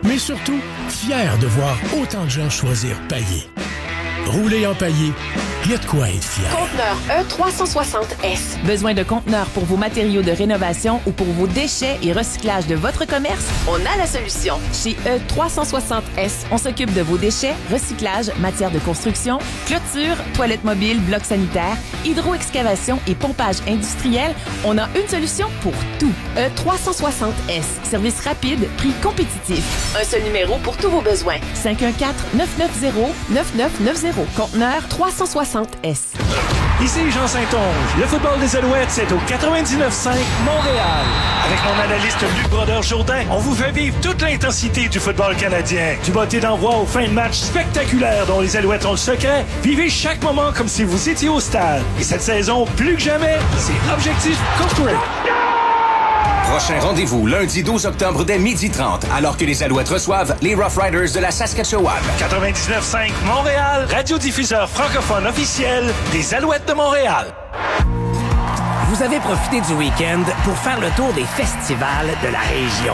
mais surtout fiers de voir autant de gens choisir Paillé. Rouler en Paillé, il y a de quoi être fier. Conteneur E360S. Besoin de conteneurs pour vos matériaux de rénovation ou pour vos déchets et recyclage de votre commerce? On a la solution. Chez E360S, on s'occupe de vos déchets, recyclage, matières de construction, clôture, toilettes mobiles, blocs sanitaires, hydro-excavation et pompage industriel. On a une solution pour tout. E360S. Service rapide, prix compétitif. Un seul numéro pour tous vos besoins. 514-990-9990. Conteneur 360S. Ici Jean Saint-Onge. Le football des Alouettes, c'est au 99.5 Montréal. Avec mon analyste Luc Brodeur-Jourdain, on vous fait vivre toute l'intensité du football canadien. Du botté d'envoi aux fins de match spectaculaires dont les Alouettes ont le secret, vivez chaque moment comme si vous étiez au stade. Et cette saison, plus que jamais, c'est Objectif Corporate. Prochain rendez-vous, lundi 12 octobre dès 12h30, alors que les Alouettes reçoivent les Rough Riders de la Saskatchewan. 99.5 Montréal, radiodiffuseur francophone officiel des Alouettes de Montréal. Vous avez profité du week-end pour faire le tour des festivals de la région.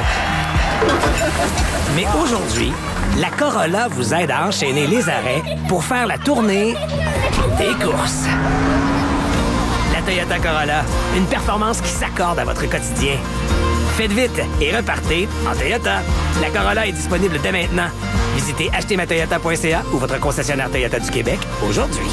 Mais aujourd'hui, la Corolla vous aide à enchaîner les arrêts pour faire la tournée des courses. La Toyota Corolla, une performance qui s'accorde à votre quotidien. Faites vite et repartez en Toyota. La Corolla est disponible dès maintenant. Visitez achetermatoyota.ca ou votre concessionnaire Toyota du Québec aujourd'hui.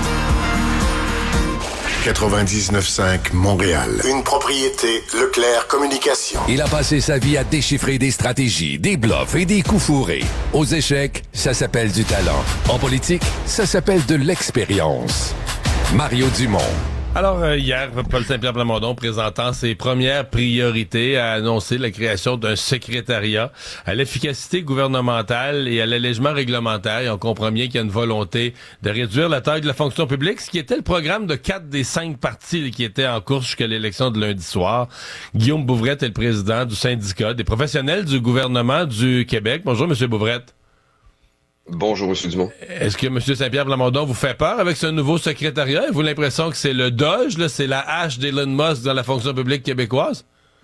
99.5 Montréal. Une propriété Leclerc Communication. Il a passé sa vie à déchiffrer des stratégies, des bluffs et des coups fourrés. Aux échecs, ça s'appelle du talent. En politique, ça s'appelle de l'expérience. Mario Dumont. Alors, hier, Paul Saint-Pierre Plamondon, présentant ses premières priorités, a annoncé la création d'un secrétariat à l'efficacité gouvernementale et à l'allègement réglementaire. Et on comprend bien qu'il y a une volonté de réduire la taille de la fonction publique, ce qui était le programme de 4 des 5 partis qui étaient en course jusqu'à l'élection de lundi soir. Guillaume Bouvrette est le président du syndicat des professionnels du gouvernement du Québec. Bonjour, M. Bouvrette. Bonjour, M. Dumont. Est-ce que M. Saint-Pierre Plamondon vous fait peur avec ce nouveau secrétariat? Avez-vous l'impression que c'est le Doge, là, c'est la hache d'Elon Musk dans la fonction publique québécoise?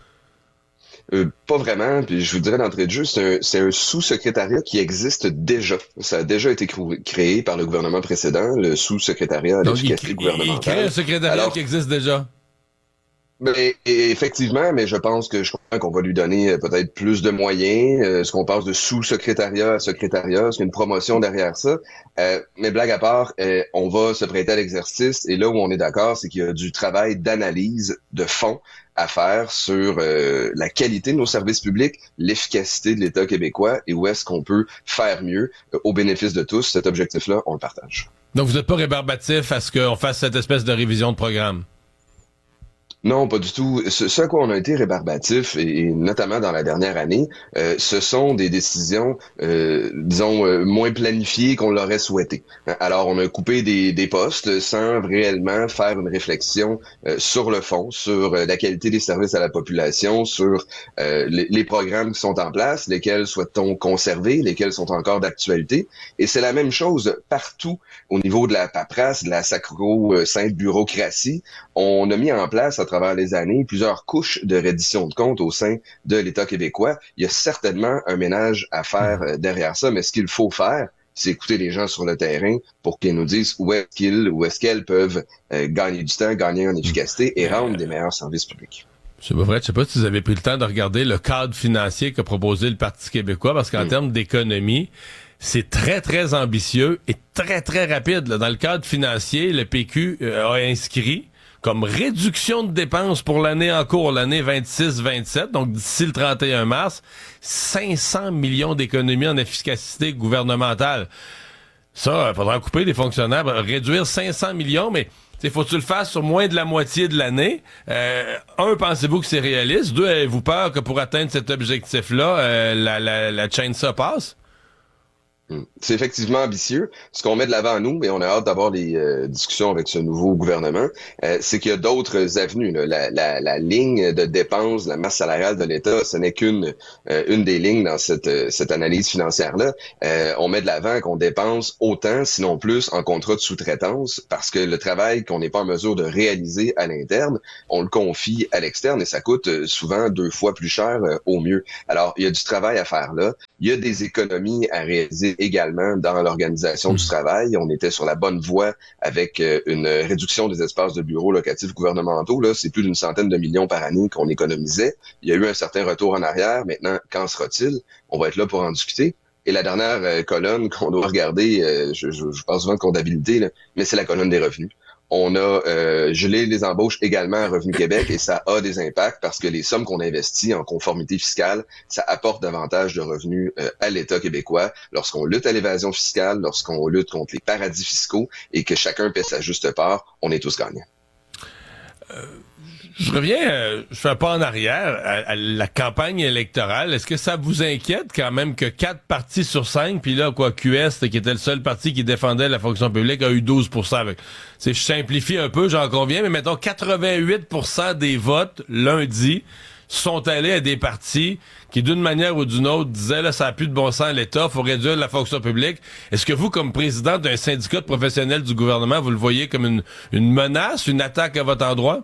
Pas vraiment, puis je vous dirais d'entrée de jeu, c'est un sous-secrétariat qui existe déjà. Ça a déjà été créé par le gouvernement précédent, le sous-secrétariat à l'efficacité gouvernementale. Il crée un secrétariat qui existe déjà. Effectivement, mais je pense qu'on va lui donner peut-être plus de moyens. Est-ce qu'on passe de sous-secrétariat à secrétariat? Est-ce qu'il y a une promotion derrière ça? Mais blague à part, on va se prêter à l'exercice. Et là où on est d'accord, c'est qu'il y a du travail d'analyse de fond à faire sur la qualité de nos services publics, l'efficacité de l'État québécois et où est-ce qu'on peut faire mieux au bénéfice de tous. Cet objectif-là, on le partage. Donc, vous n'êtes pas rébarbatif à ce qu'on fasse cette espèce de révision de programme? Non, pas du tout. Ce à quoi on a été rébarbatif, et notamment dans la dernière année, ce sont des décisions, moins planifiées qu'on l'aurait souhaité. Alors, on a coupé des postes sans réellement faire une réflexion sur le fond, sur la qualité des services à la population, sur les programmes qui sont en place, lesquels souhaite-t-on conserver, lesquels sont encore d'actualité. Et c'est la même chose partout au niveau de la paperasse, de la sacro-sainte bureaucratie. On a mis en place à travers les années plusieurs couches de reddition de comptes au sein de l'État québécois. Il y a certainement un ménage à faire derrière ça, mais ce qu'il faut faire, c'est écouter les gens sur le terrain pour qu'ils nous disent où est-ce qu'elles peuvent gagner du temps, gagner en efficacité et rendre des meilleurs services publics. M. Bouvrette, je sais pas si vous avez pris le temps de regarder le cadre financier qu'a proposé le Parti québécois, parce qu'en termes d'économie, c'est très, très ambitieux et très, très rapide. Là. Dans le cadre financier, le PQ a inscrit comme réduction de dépenses pour l'année en cours, l'année 26-27, donc d'ici le 31 mars, 500 millions d'économies en efficacité gouvernementale. Ça, il faudra couper des fonctionnaires, réduire 500 millions, mais faut-tu le faire sur moins de la moitié de l'année? Pensez-vous que c'est réaliste? 2, avez-vous peur que pour atteindre cet objectif-là, la chaîne-ça passe? C'est effectivement ambitieux. Ce qu'on met de l'avant à nous, et on a hâte d'avoir les discussions avec ce nouveau gouvernement, c'est qu'il y a d'autres avenues. Là. La ligne de dépenses, la masse salariale de l'État, ce n'est qu'une des lignes dans cette analyse financière-là. On met de l'avant qu'on dépense autant, sinon plus, en contrat de sous-traitance, parce que le travail qu'on n'est pas en mesure de réaliser à l'interne, on le confie à l'externe et ça coûte souvent 2 fois plus cher au mieux. Alors, il y a du travail à faire là. Il y a des économies à réaliser également dans l'organisation du travail. On était sur la bonne voie avec une réduction des espaces de bureaux locatifs gouvernementaux. Là, c'est plus d'une centaine de millions par année qu'on économisait. Il y a eu un certain retour en arrière. Maintenant, qu'en sera-t-il? On va être là pour en discuter. Et la dernière colonne qu'on doit regarder, je parle souvent de comptabilité, là, mais c'est la colonne des revenus. On a gelé les embauches également à Revenu Québec et ça a des impacts parce que les sommes qu'on investit en conformité fiscale, ça apporte davantage de revenus à l'État québécois. Lorsqu'on lutte à l'évasion fiscale, lorsqu'on lutte contre les paradis fiscaux et que chacun paie sa juste part, on est tous gagnants. Je reviens, je fais un pas en arrière à la campagne électorale. Est-ce que ça vous inquiète quand même que 4 partis sur 5, puis là, QS, qui était le seul parti qui défendait la fonction publique, a eu 12%. Je simplifie un peu, j'en conviens, mais mettons 88% des votes lundi sont allés à des partis qui, d'une manière ou d'une autre, disaient là, ça n'a plus de bon sens à l'État, faut réduire la fonction publique. Est-ce que vous, comme président d'un syndicat de professionnels du gouvernement, vous le voyez comme une menace, une attaque à votre endroit?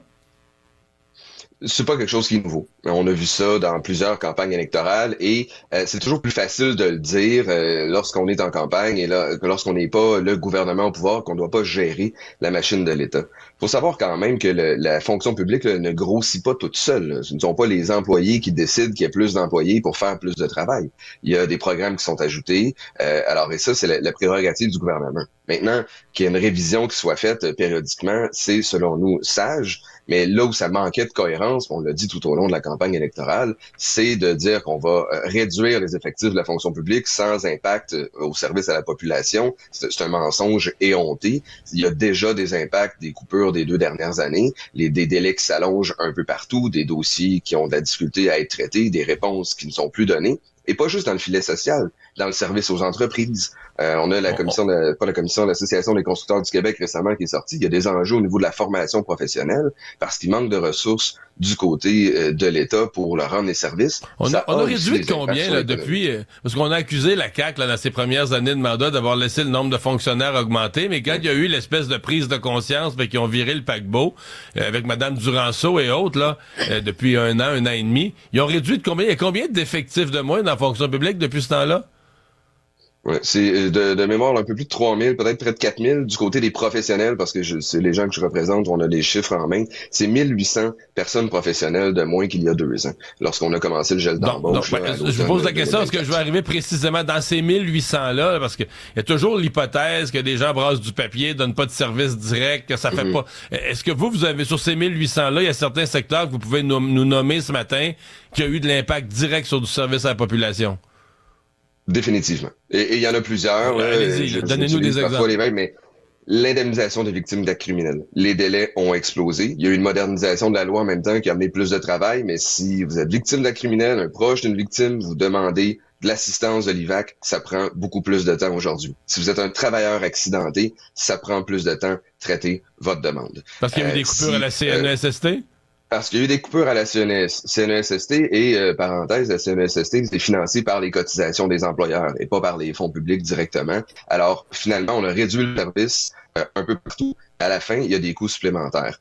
C'est pas quelque chose qui est nouveau. On a vu ça dans plusieurs campagnes électorales et c'est toujours plus facile de le dire lorsqu'on est en campagne et là, lorsqu'on n'est pas le gouvernement au pouvoir, qu'on ne doit pas gérer la machine de l'État. Faut savoir quand même que la fonction publique ne grossit pas toute seule. Là. Ce ne sont pas les employés qui décident qu'il y a plus d'employés pour faire plus de travail. Il y a des programmes qui sont ajoutés. Et ça, c'est la prérogative du gouvernement. Maintenant, qu'il y ait une révision qui soit faite périodiquement, c'est selon nous sage. Mais là où ça manquait de cohérence, on l'a dit tout au long de la campagne électorale, c'est de dire qu'on va réduire les effectifs de la fonction publique sans impact au service à la population. C'est un mensonge éhonté. Il y a déjà des impacts des coupures des 2 dernières années, des délais qui s'allongent un peu partout, des dossiers qui ont de la difficulté à être traités, des réponses qui ne sont plus données. Et pas juste dans le filet social, dans le service aux entreprises. On a l'Association des constructeurs du Québec récemment qui est sortie. Il y a des enjeux au niveau de la formation professionnelle parce qu'il manque de ressources du côté de l'État pour leur rendre les services. On a réduit de combien là, depuis... parce qu'on a accusé la CAQ là, dans ses premières années de mandat d'avoir laissé le nombre de fonctionnaires augmenter, mais quand il y a eu l'espèce de prise de conscience qui ont viré le paquebot avec Mme Duranceau et autres là, depuis un an et demi, ils ont réduit de combien? Il y a combien d'effectifs de moins dans la fonction publique depuis ce temps-là? Ouais, c'est de mémoire un peu plus de 3000, peut-être près de 4000 du côté des professionnels, parce que c'est les gens que je représente, on a les chiffres en main. C'est 1800 personnes professionnelles de moins qu'il y a 2 ans, lorsqu'on a commencé le gel d'embauche. Je vous pose la question parce que je vais arriver précisément dans ces 1800-là, parce que il y a toujours l'hypothèse que des gens brassent du papier, donnent pas de service direct, que ça fait pas... Est-ce que vous avez, sur ces 1800-là, il y a certains secteurs que vous pouvez nous nommer ce matin qui a eu de l'impact direct sur du service à la population? Définitivement. Et il y en a plusieurs. Allez-y, donnez-nous des exemples. Mais l'indemnisation des victimes d'actes criminels. Les délais ont explosé. Il y a eu une modernisation de la loi en même temps qui a amené plus de travail, mais si vous êtes victime d'actes criminels, un proche d'une victime, vous demandez de l'assistance de l'IVAC, ça prend beaucoup plus de temps aujourd'hui. Si vous êtes un travailleur accidenté, ça prend plus de temps de traiter votre demande. Parce qu'il y a eu des coupures à la CNESST? Parce qu'il y a eu des coupures à la CNESST et, parenthèse, la CNESST, c'est financé par les cotisations des employeurs et pas par les fonds publics directement. Alors, finalement, on a réduit le service un peu partout. À la fin, il y a des coûts supplémentaires.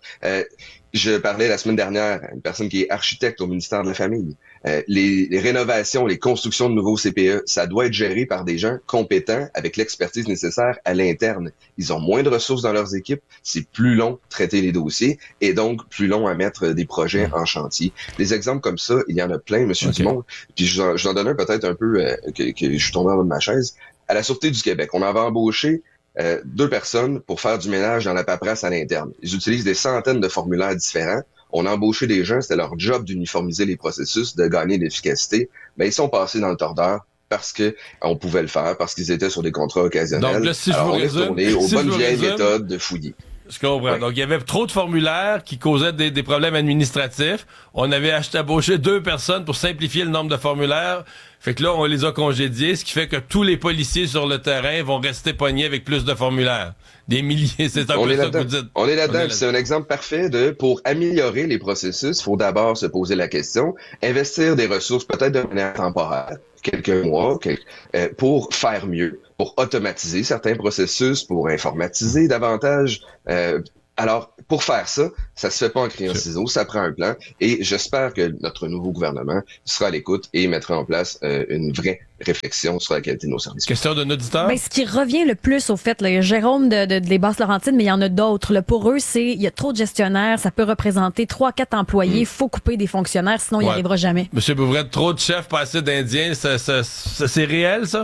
Je parlais la semaine dernière à une personne qui est architecte au ministère de la Famille. Les rénovations, les constructions de nouveaux CPE, ça doit être géré par des gens compétents avec l'expertise nécessaire à l'interne. Ils ont moins de ressources dans leurs équipes, c'est plus long de traiter les dossiers et donc plus long à mettre des projets en chantier. Des exemples comme ça, il y en a plein, Monsieur Dumont. Puis je vous en donne un peut-être un peu que je suis tombé en bas de ma chaise. À la Sûreté du Québec, on avait embauché 2 personnes pour faire du ménage dans la paperasse à l'interne. Ils utilisent des centaines de formulaires différents. On a embauché des gens, c'était leur job d'uniformiser les processus, de gagner de l'efficacité. Mais ils sont passés dans le tordeur parce que on pouvait le faire, parce qu'ils étaient sur des contrats occasionnels. Donc là, si Alors, je vous on est retourné aux bonnes vieilles méthodes de fouiller. Je comprends. Ouais. Donc, il y avait trop de formulaires qui causaient des problèmes administratifs. On avait embauché 2 personnes pour simplifier le nombre de formulaires. Fait que là, on les a congédiés, ce qui fait que tous les policiers sur le terrain vont rester pognés avec plus de formulaires. Des milliers, c'est un peu ça que vous dites. On est là-dedans. C'est un exemple parfait pour améliorer les processus, il faut d'abord se poser la question, investir des ressources peut-être de manière temporaire, quelques mois, pour faire mieux, pour automatiser certains processus, pour informatiser davantage, Alors, pour faire ça, ça se fait pas en crayon-ciseau, ça prend un plan, et j'espère que notre nouveau gouvernement sera à l'écoute et mettra en place une vraie réflexion sur la qualité de nos services. Question d'un auditeur? Ben, ce qui revient le plus, au fait, là, il y a Jérôme de les Basses-Laurentides, mais il y en a d'autres. Là. Pour eux, il y a trop de gestionnaires, ça peut représenter 3-4 employés, faut couper des fonctionnaires, sinon il n'y arrivera jamais. Monsieur Bouvret, trop de chefs, pas assez d'Indiens, ça c'est réel, ça?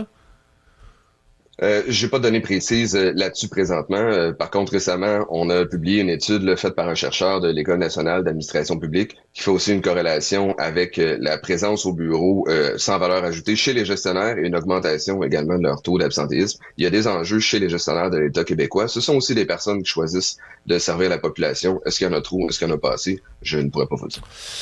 J'ai pas de données précises là-dessus présentement. Par contre, récemment, on a publié une étude faite par un chercheur de l'École nationale d'administration publique qui fait aussi une corrélation avec la présence au bureau sans valeur ajoutée chez les gestionnaires et une augmentation également de leur taux d'absentéisme. Il y a des enjeux chez les gestionnaires de l'État québécois. Ce sont aussi des personnes qui choisissent de servir la population. Est-ce qu'il y en a trop? Est-ce qu'il y en a pas assez? Je ne pourrais pas vous le dire.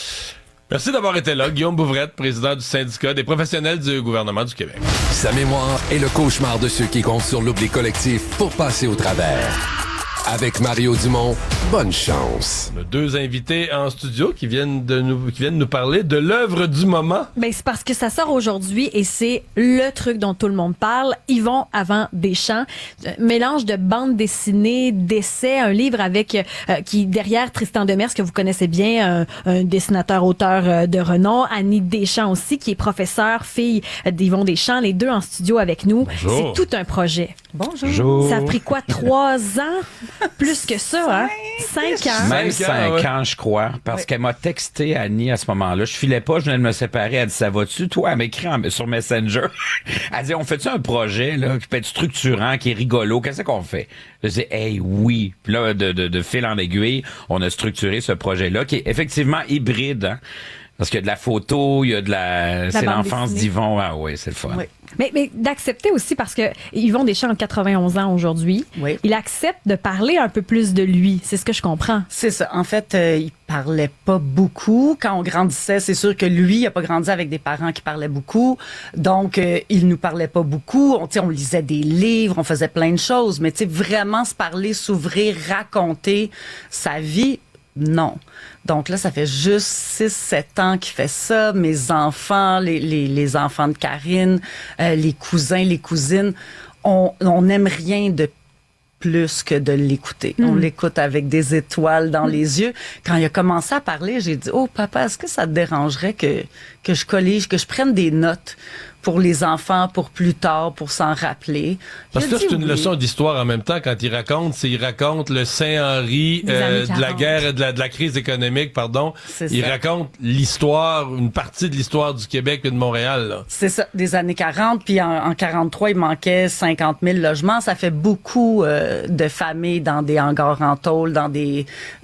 Merci d'avoir été là. Guillaume Bouvrette, président du syndicat des professionnels du gouvernement du Québec. Sa mémoire est le cauchemar de ceux qui comptent sur l'oubli collectif pour passer au travers. Avec Mario Dumont, bonne chance. On a 2 invités en studio qui viennent de nous parler de l'œuvre du moment. Ben, c'est parce que ça sort aujourd'hui et c'est le truc dont tout le monde parle. Yvon avant Deschamps. Mélange de bande dessinée, d'essais, un livre avec qui derrière Tristan Demers, que vous connaissez bien, un dessinateur-auteur de renom. Annie Deschamps aussi, qui est professeure, fille d'Yvon Deschamps. Les 2 en studio avec nous. Bonjour. C'est tout un projet. Bonjour. Ça a pris quoi, 3 ans? Plus que ça, hein? 5 ans. Même 5 ouais. ans, je crois. Parce qu'elle m'a texté, Annie, à ce moment-là. Je filais pas, je venais de me séparer. Elle dit, ça va-tu? Toi, elle m'écrit sur Messenger. Elle dit, on fait-tu un projet, là, qui peut être structurant, qui est rigolo? Qu'est-ce qu'on fait? Je dis, hey, oui. Puis là, de fil en aiguille, on a structuré ce projet-là, qui est effectivement hybride, hein? Parce qu'il y a de la photo, il y a de la... C'est l'enfance d'Yvon. Ah oui, c'est le fun. Oui. Mais d'accepter aussi, parce que Yvon Deschamps a 91 ans aujourd'hui, oui. Il accepte de parler un peu plus de lui. C'est ce que je comprends. C'est ça. En fait, il parlait pas beaucoup. Quand on grandissait, c'est sûr que lui, il a pas grandi avec des parents qui parlaient beaucoup. Donc, il nous parlait pas beaucoup. On lisait des livres, on faisait plein de choses. Mais vraiment se parler, s'ouvrir, raconter sa vie, non. Donc là, ça fait juste 6-7 ans qu'il fait ça. Mes enfants, les enfants de Karine, les cousins, les cousines, on n'aime rien de plus que de l'écouter. On l'écoute avec des étoiles dans les yeux. Quand il a commencé à parler, j'ai dit, oh papa, est-ce que ça te dérangerait que je collige, que je prenne des notes pour les enfants, pour plus tard, pour s'en rappeler. Parce que là, c'est une leçon d'histoire en même temps. Quand il raconte le Saint-Henri de la guerre, de la crise économique, pardon. Il raconte l'histoire, une partie de l'histoire du Québec et de Montréal. Là. C'est ça, des années 40. Puis en 43, il manquait 50 000 logements. Ça fait beaucoup de familles dans des hangars en tôle, dans des...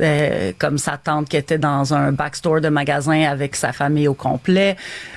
comme sa tante qui était dans un backstore de magasin avec sa famille au complet.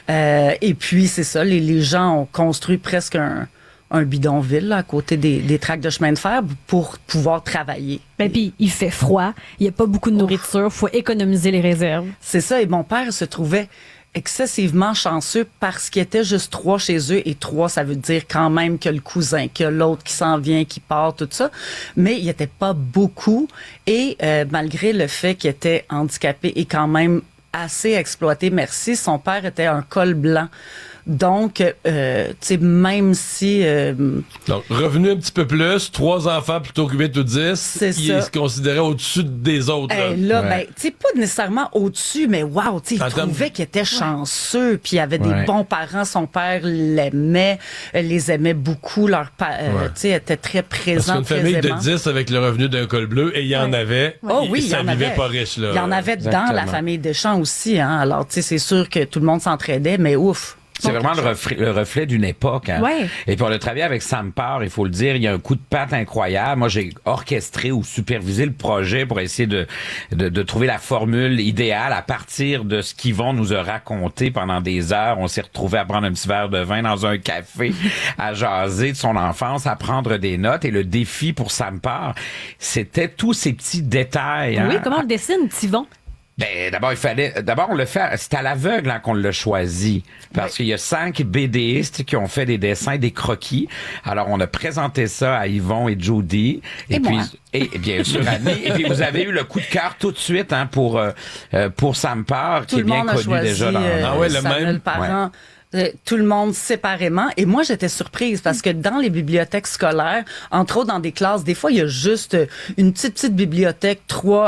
Et puis, c'est ça, les gens ont construit presque un bidonville là, à côté des tracts de chemin de fer pour pouvoir travailler. Ben puis il fait froid, il n'y a pas beaucoup de nourriture, faut économiser les réserves. C'est ça, et mon père se trouvait excessivement chanceux parce qu'il était juste 3 chez eux, et 3, ça veut dire quand même que le cousin, que l'autre qui s'en vient, qui part, tout ça. Mais il était pas beaucoup, et malgré le fait qu'il était handicapé et quand même assez exploité, merci, son père était un col blanc. Donc, tu sais, même si... Donc, revenu un petit peu plus, 3 enfants plutôt que 8 ou 10, il se considérait au-dessus des autres. Là, ben, tu sais, pas nécessairement au-dessus, mais wow, tu sais, il trouvait qu'il était chanceux, puis il avait des bons parents, son père l'aimait, les aimait beaucoup, leur père, tu sais, était très présent. Parce qu'une famille de 10 avec le revenu d'un col bleu, et il y en avait, ça vivait pas riche, là. Il y en avait dans la famille Deschamps aussi, hein. Alors, tu sais, c'est sûr que tout le monde s'entraidait, mais ouf. C'est vraiment le reflet d'une époque. Hein? Ouais. Et puis on a travaillé avec Sam Parr, il faut le dire, il y a un coup de patte incroyable. Moi, j'ai orchestré ou supervisé le projet pour essayer de trouver la formule idéale à partir de ce qu'Yvon nous a raconté pendant des heures. On s'est retrouvés à prendre un petit verre de vin dans un café, à jaser de son enfance, à prendre des notes. Et le défi pour Sam Parr, c'était tous ces petits détails. Oui, hein? comment on le dessine, Yvon? Ben, d'abord, on le fait, c'est à l'aveugle, hein, qu'on l'a choisi. Parce qu'il y a 5 BDistes qui ont fait des dessins, des croquis. Alors, on a présenté ça à Yvon et Judy. Et puis, et bien sûr, Annie. Et puis, vous avez eu le coup de cœur tout de suite, hein, pour Sam Parr, qui est bien connu déjà dans le même. Parent. tout le monde séparément. Et moi, j'étais surprise parce que dans les bibliothèques scolaires, entre autres dans des classes, des fois, il y a juste une petite bibliothèque,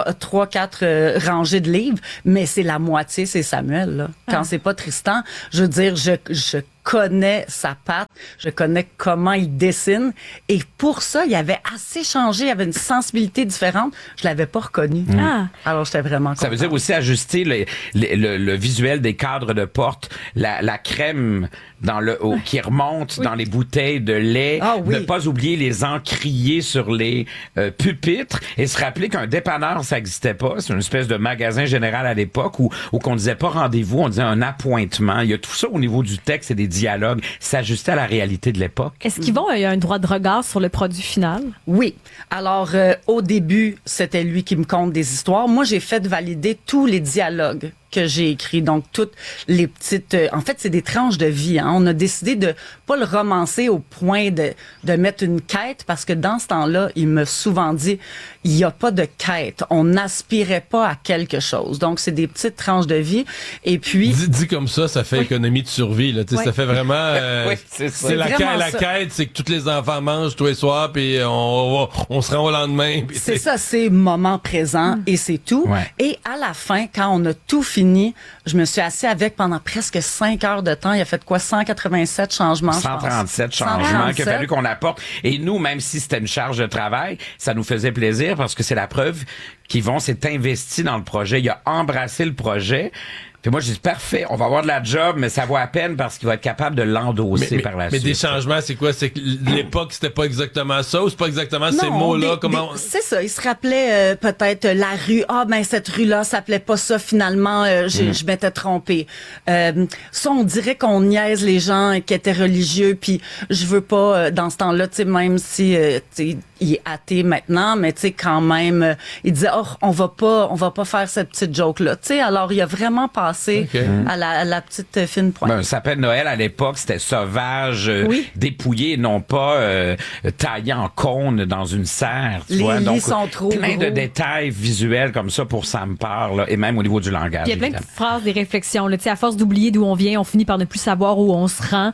3-4 rangées de livres, mais c'est la moitié, c'est Samuel, là. Quand c'est pas Tristan, je veux dire, je connais sa patte, je connais comment il dessine, et pour ça, il avait assez changé, il avait une sensibilité différente, je l'avais pas reconnu. Alors, j'étais vraiment contente. Ça veut dire aussi ajuster le visuel des cadres de porte, la crème qui remonte dans les bouteilles de lait, ne pas oublier les encriers sur les pupitres, et se rappeler qu'un dépanneur, ça n'existait pas, c'est une espèce de magasin général à l'époque où qu'on disait pas rendez-vous, on disait un appointement. Il y a tout ça au niveau du texte et des dialogues, s'ajuster à la réalité de l'époque. Est-ce qu'Yvon a eu un droit de regard sur le produit final? Oui. Alors, au début, c'était lui qui me conte des histoires. Moi, j'ai fait valider tous les dialogues que j'ai écrits. Donc, toutes les petites... en fait, c'est des tranches de vie. Hein. On a décidé de pas le romancer au point de mettre une quête, parce que dans ce temps-là, il m'a souvent dit, il n'y a pas de quête. On n'aspirait pas à quelque chose. Donc, c'est des petites tranches de vie. Et puis... Dit comme ça fait économie de survie. Là. Ça fait vraiment... c'est la quête, c'est que tous les enfants mangent tous les soirs, puis on se rend au lendemain. C'est ça, c'est moment présent, et c'est tout. Ouais. Et à la fin, quand on a tout fini, je me suis assis avec pendant presque 5 heures de temps. Il a fait quoi? 187 changements, 137 changements qu'il a fallu qu'on apporte. Et nous, même si c'était une charge de travail, ça nous faisait plaisir parce que c'est la preuve qu'Yvon s'est investi dans le projet. Il a embrassé le projet. Puis moi, je dis, parfait, on va avoir de la job, mais ça vaut à peine parce qu'il va être capable de l'endosser par la suite. Mais des changements, c'est quoi? C'est que l'époque, c'était pas exactement ça ou c'est pas exactement ces mots-là? C'est ça. Il se rappelait peut-être la rue. Cette rue-là s'appelait pas ça finalement. Je m'étais trompée. Ça, on dirait qu'on niaise les gens qui étaient religieux. Puis je veux pas, dans ce temps-là, tu sais, même si il est athée maintenant, mais tu sais, quand même, il disait, on va pas faire cette petite joke-là. Tu sais, alors il a vraiment passé à la petite fine pointe. Un sapin de Noël à l'époque, c'était sauvage, dépouillé, non pas taillé en cône dans une serre. Les lits sont trop plein gros. de détails visuels comme ça pour ça me parle, et même au niveau du langage. Il y a plein de phrases, des réflexions. Là, à force d'oublier d'où on vient, on finit par ne plus savoir où on se rend.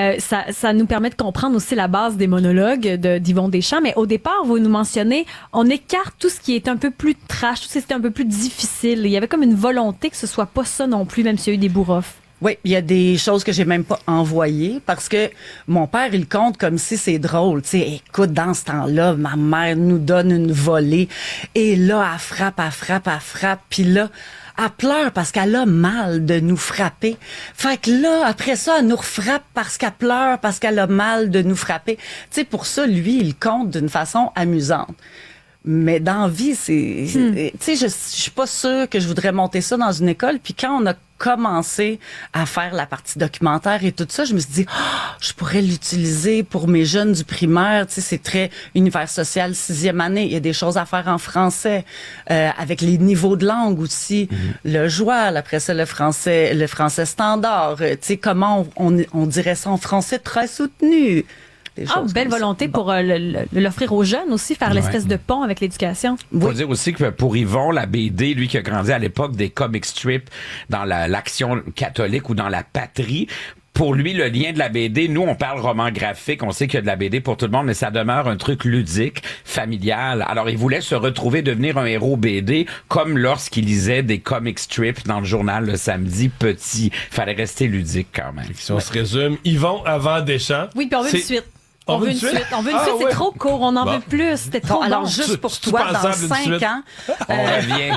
Ça nous permet de comprendre aussi la base des monologues d'Yvon Deschamps. Mais au départ, vous nous mentionnez, on écarte tout ce qui est un peu plus trash, tout ce qui est un peu plus difficile. Il y avait comme une volonté que ce soit pas ça non plus, même s'il y a eu des bourrofs. Oui, il y a des choses que j'ai même pas envoyées parce que mon père, il compte comme si c'est drôle. Tu sais, écoute, dans ce temps-là, ma mère nous donne une volée et là, elle frappe, puis là, elle pleure parce qu'elle a mal de nous frapper. Fait que là, après ça, elle nous refrappe parce qu'elle pleure, parce qu'elle a mal de nous frapper. Tu sais, pour ça, lui, il compte d'une façon amusante. Mais dans la vie, tu sais, je suis pas sûre que je voudrais monter ça dans une école. Puis quand on a commencé à faire la partie documentaire et tout ça, je me suis dit, je pourrais l'utiliser pour mes jeunes du primaire. Tu sais, c'est très univers social, 6e année. Il y a des choses à faire en français, avec les niveaux de langue aussi. Le joual, après ça, le français standard. Tu sais, comment on dirait ça en français très soutenu. Belle volonté pour l'offrir aux jeunes aussi, faire l'espèce de pont avec l'éducation. Il faut dire aussi que pour Yvon, la BD, lui qui a grandi à l'époque des comic strips dans l'Action catholique ou dans la Patrie, pour lui, le lien de la BD, nous, on parle roman graphique, on sait qu'il y a de la BD pour tout le monde, mais ça demeure un truc ludique, familial. Alors, il voulait se retrouver, devenir un héros BD, comme lorsqu'il lisait des comic strips dans le journal le samedi, petit. Fallait rester ludique quand même. Si on se résume, Yvon avant Deschamps. Oui, puis on veut une suite. On veut une suite. C'est trop court. On en veut plus. C'était trop alors, juste pour toi, dans 5 ans... On revient.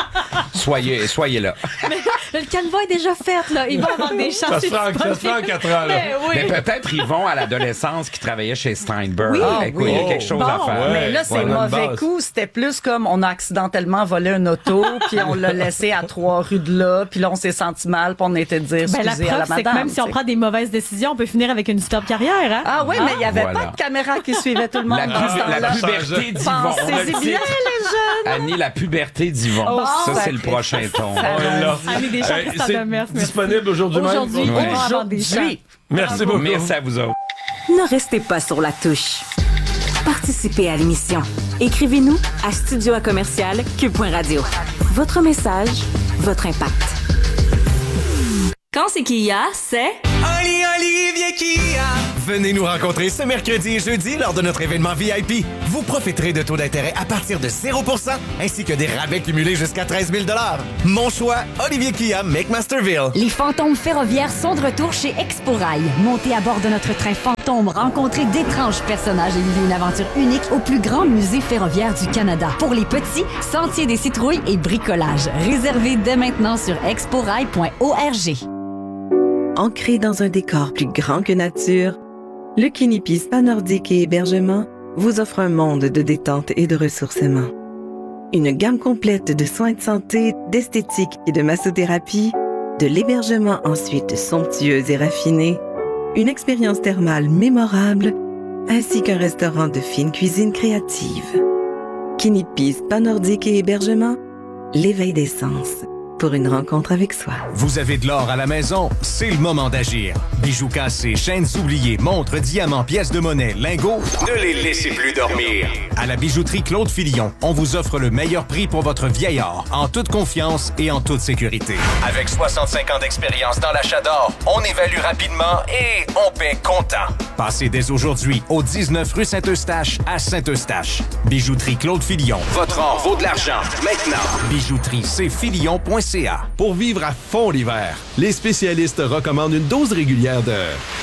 Soyez là. Mais le canevas est déjà fait, là. Yvon avant Deschamps. Ça se fait en 4 ans, là. Mais peut-être Yvon, à l'adolescence, qui travaillait chez Steinberg. Écoute, il y a quelque chose à faire. Mais là, c'est mauvais coup. C'était plus comme on a accidentellement volé un auto, puis on l'a laissé à 3 rues de là, puis là, on s'est senti mal, puis on était dire excusez la preuve, à la madame. C'est que même si on prend des mauvaises décisions, on peut finir avec une superbe carrière. Hein? Ah oui, mais il y avait pas de caméra qui suivait tout le monde dans ce temps-là. La puberté d'Yvon. Pensez-y bien, les jeunes. Annie, la puberté d'Yvon. Ça, c'est le prochain ton. Annie Deschamps, c'est disponible aujourd'hui même? Aujourd'hui. Merci beaucoup. Merci à vous autres. Ne restez pas sur la touche. Participez à l'émission. Écrivez-nous à studio@commercial-cube.radio. Votre message, votre impact. Quand c'est Kia, c'est Olivier Kia. Venez nous rencontrer ce mercredi et jeudi lors de notre événement VIP. Vous profiterez de taux d'intérêt à partir de 0% ainsi que des rabais cumulés jusqu'à 13 000 $. Mon choix, Olivier Kia, McMasterville. Les fantômes ferroviaires sont de retour chez Exporail. Montez à bord de notre train fantôme, rencontrez d'étranges personnages et vivez une aventure unique au plus grand musée ferroviaire du Canada. Pour les petits, sentier des citrouilles et bricolage. Réservez dès maintenant sur exporail.org. Ancré dans un décor plus grand que nature, le Kinipi Spa Nordique et Hébergement vous offre un monde de détente et de ressourcement. Une gamme complète de soins de santé, d'esthétique et de massothérapie, de l'hébergement ensuite somptueux et raffiné, une expérience thermale mémorable, ainsi qu'un restaurant de fine cuisine créative. Kinipi Spa Nordique et Hébergement, l'éveil des sens. Pour une rencontre avec soi. Vous avez de l'or à la maison? C'est le moment d'agir. Bijoux cassés, chaînes oubliées, montres, diamants, pièces de monnaie, lingots, ne les laissez plus dormir. À la bijouterie Claude Fillon, on vous offre le meilleur prix pour votre vieil or, en toute confiance et en toute sécurité. Avec 65 ans d'expérience dans l'achat d'or, on évalue rapidement et on paie comptant. Passez dès aujourd'hui au 19 rue Saint-Eustache à Saint-Eustache. Bijouterie Claude Fillon. Votre or vaut de l'argent. Maintenant. bijouteriecfillon.ca. Pour vivre à fond l'hiver, les spécialistes recommandent une dose régulière de...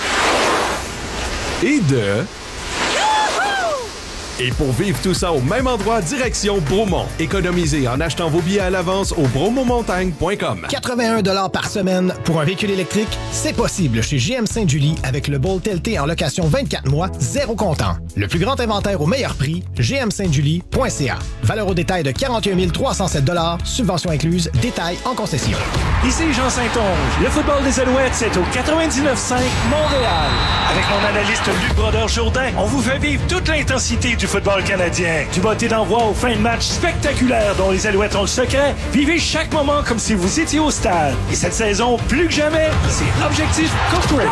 Et pour vivre tout ça au même endroit, direction Bromont. Économisez en achetant vos billets à l'avance au bromontmontagne.com. 81 $ par semaine pour un véhicule électrique, c'est possible chez GM Sainte-Julie avec le Bolt LT en location 24 mois, 0 comptant. Le plus grand inventaire au meilleur prix, gmsaintjulie.ca. Valeur au détail de 41 307 $, subvention incluse, détail en concession. Ici Jean Saint-Onge. Le football des Alouettes, c'est au 99.5 Montréal. Avec mon analyste Luc Brodeur-Jourdain, on vous fait vivre toute l'intensité du football canadien. Du botté d'envoi aux fins de match spectaculaires dont les Alouettes ont le secret, vivez chaque moment comme si vous étiez au stade. Et cette saison, plus que jamais, c'est Objectif Corporate.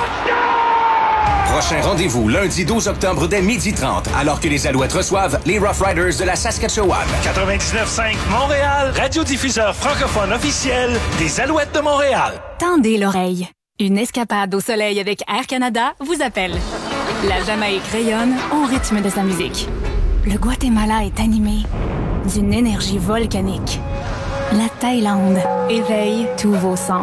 Prochain rendez-vous, lundi 12 octobre dès 12h30, alors que les Alouettes reçoivent les Rough Riders de la Saskatchewan. 99.5 Montréal, radiodiffuseur francophone officiel des Alouettes de Montréal. Tendez l'oreille. Une escapade au soleil avec Air Canada vous appelle. La Jamaïque rayonne au rythme de sa musique. Le Guatemala est animé d'une énergie volcanique. La Thaïlande éveille tous vos sens.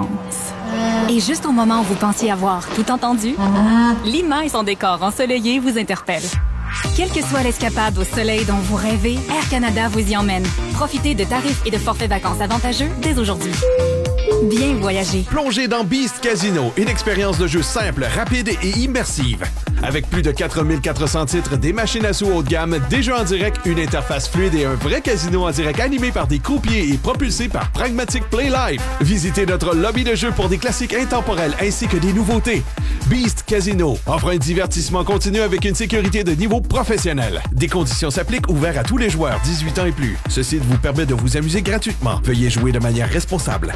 Et juste au moment où vous pensiez avoir tout entendu, Lima et son décor ensoleillé vous interpellent. Quelle que soit l'escapade au soleil dont vous rêvez, Air Canada vous y emmène. Profitez de tarifs et de forfaits vacances avantageux dès aujourd'hui. Bien voyager. Plongez dans Beast Casino, une expérience de jeu simple, rapide et immersive. Avec plus de 4400 titres, des machines à sous haut de gamme, des jeux en direct, une interface fluide et un vrai casino en direct animé par des croupiers et propulsé par Pragmatic Play Live. Visitez notre lobby de jeu pour des classiques intemporels ainsi que des nouveautés. Beast Casino offre un divertissement continu avec une sécurité de niveau professionnel. Des conditions s'appliquent, ouverts à tous les joueurs 18 ans et plus. Ceci vous permet de vous amuser gratuitement. Veuillez jouer de manière responsable.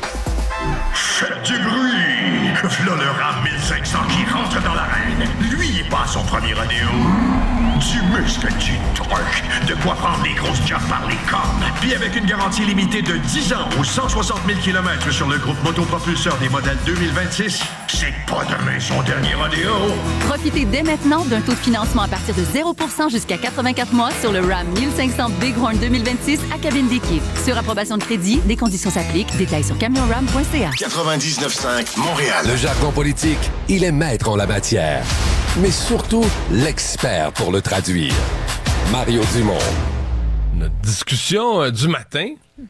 Faites du bruit! V'là le RAM 1500 qui rentre dans l'arène. Lui, il passe son premier rodéo. Du muscle, du truc. De quoi prendre les grosses jobs par les cornes. Puis avec une garantie limitée de 10 ans ou 160 000 km sur le groupe motopropulseur des modèles 2026, c'est pas demain son dernier rodéo. Profitez dès maintenant d'un taux de financement à partir de 0% jusqu'à 84 mois sur le RAM 1500 Bighorn 2026 à cabine d'équipe. Sur approbation de crédit, des conditions s'appliquent. Détails sur camionram.ca. 99.5 Montréal. Le jargon politique, il est maître en la matière, mais surtout l'expert pour le traduire. Mario Dumont. Notre discussion du matin.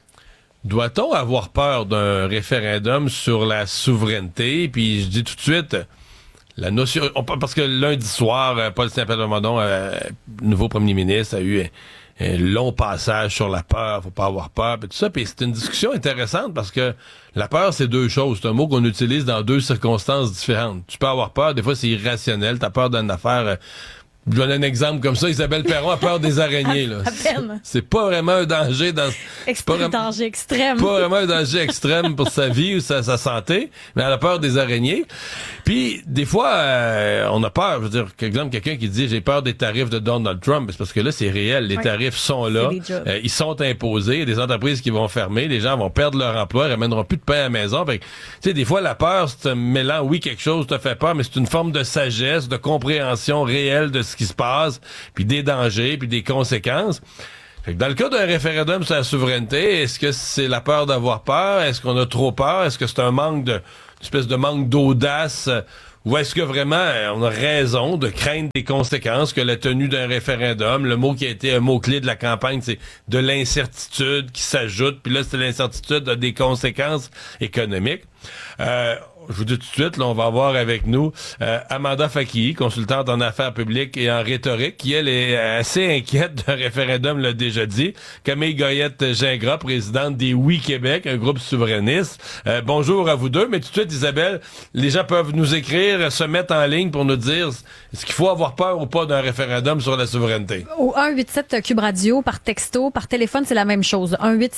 Doit-on avoir peur d'un référendum sur la souveraineté? Puis je dis tout de suite, la notion... Parce que lundi soir, Paul Saint-Plamondon, nouveau premier ministre, a eu un long passage sur la peur, faut pas avoir peur, puis tout ça. Puis c'est une discussion intéressante parce que la peur, c'est deux choses. C'est un mot qu'on utilise dans deux circonstances différentes. Tu peux avoir peur, des fois c'est irrationnel, t'as peur d'une affaire Je donne un exemple comme ça. Isabelle Perron a peur des araignées. Là. À peine. C'est pas vraiment un danger dans... Danger extrême. Pas vraiment un danger extrême pour sa vie ou sa santé, mais elle a peur des araignées. Puis, des fois, on a peur. Je veux dire, par exemple, quelqu'un qui dit « J'ai peur des tarifs de Donald Trump », c'est parce que là, c'est réel. Les tarifs sont là. Ils sont imposés. Il y a des entreprises qui vont fermer. Les gens vont perdre leur emploi. Ils ramèneront plus de pain à la maison. Fait que, tu sais, des fois, la peur, c'est un mélange. Oui, quelque chose te fait peur, mais c'est une forme de sagesse, de compréhension réelle de ce qui se passe, puis des dangers, puis des conséquences. Fait que dans le cas d'un référendum sur la souveraineté, est-ce que c'est la peur d'avoir peur? Est-ce qu'on a trop peur? Est-ce que c'est un manque une espèce de manque d'audace? Ou est-ce que vraiment on a raison de craindre des conséquences que la tenue d'un référendum, le mot qui a été un mot-clé de la campagne, c'est de l'incertitude qui s'ajoute, puis là, c'est l'incertitude a des conséquences économiques. Je vous dis tout de suite, là, on va avoir avec nous Amanda Fakih, consultante en affaires publiques et en rhétorique, qui, elle, est assez inquiète d'un référendum, l'a déjà dit. Camille Goyette-Gingras, présidente des Oui Québec, un groupe souverainiste. Bonjour à vous deux. Mais tout de suite, Isabelle, les gens peuvent nous écrire, se mettre en ligne pour nous dire est-ce qu'il faut avoir peur ou pas d'un référendum sur la souveraineté? Au 187 Cube Radio, par texto, par téléphone, c'est la même chose.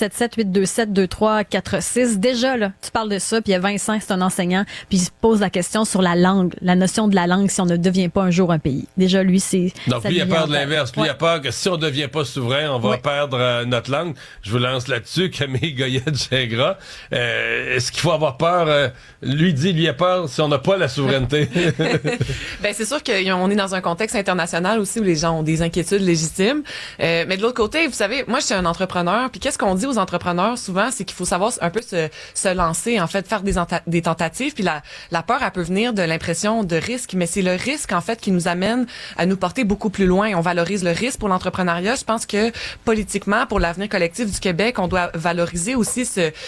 1-877-827-2346. Déjà, là, tu parles de ça, puis il y a Vincent, c'est un enseignant, puis il se pose la question sur la langue, la notion de la langue si on ne devient pas un jour un pays. Déjà, lui, c'est... Donc, lui, il a peur de l'inverse. Lui, il a peur que si on ne devient pas souverain, on va perdre notre langue. Je vous lance là-dessus, Camille Goyette-Gingras. Est-ce qu'il faut avoir peur? Lui dit, lui a peur si on n'a pas la souveraineté. Ben, c'est sûr qu'on est dans un contexte international aussi où les gens ont des inquiétudes légitimes. Mais de l'autre côté, vous savez, moi, je suis un entrepreneur, puis qu'est-ce qu'on dit aux entrepreneurs souvent, c'est qu'il faut savoir un peu se lancer, en fait, faire des tentatives. Puis la peur, elle peut venir de l'impression de risque, mais c'est le risque, en fait, qui nous amène à nous porter beaucoup plus loin. On valorise le risque pour l'entrepreneuriat. Je pense que politiquement, pour l'avenir collectif du Québec, on doit valoriser aussi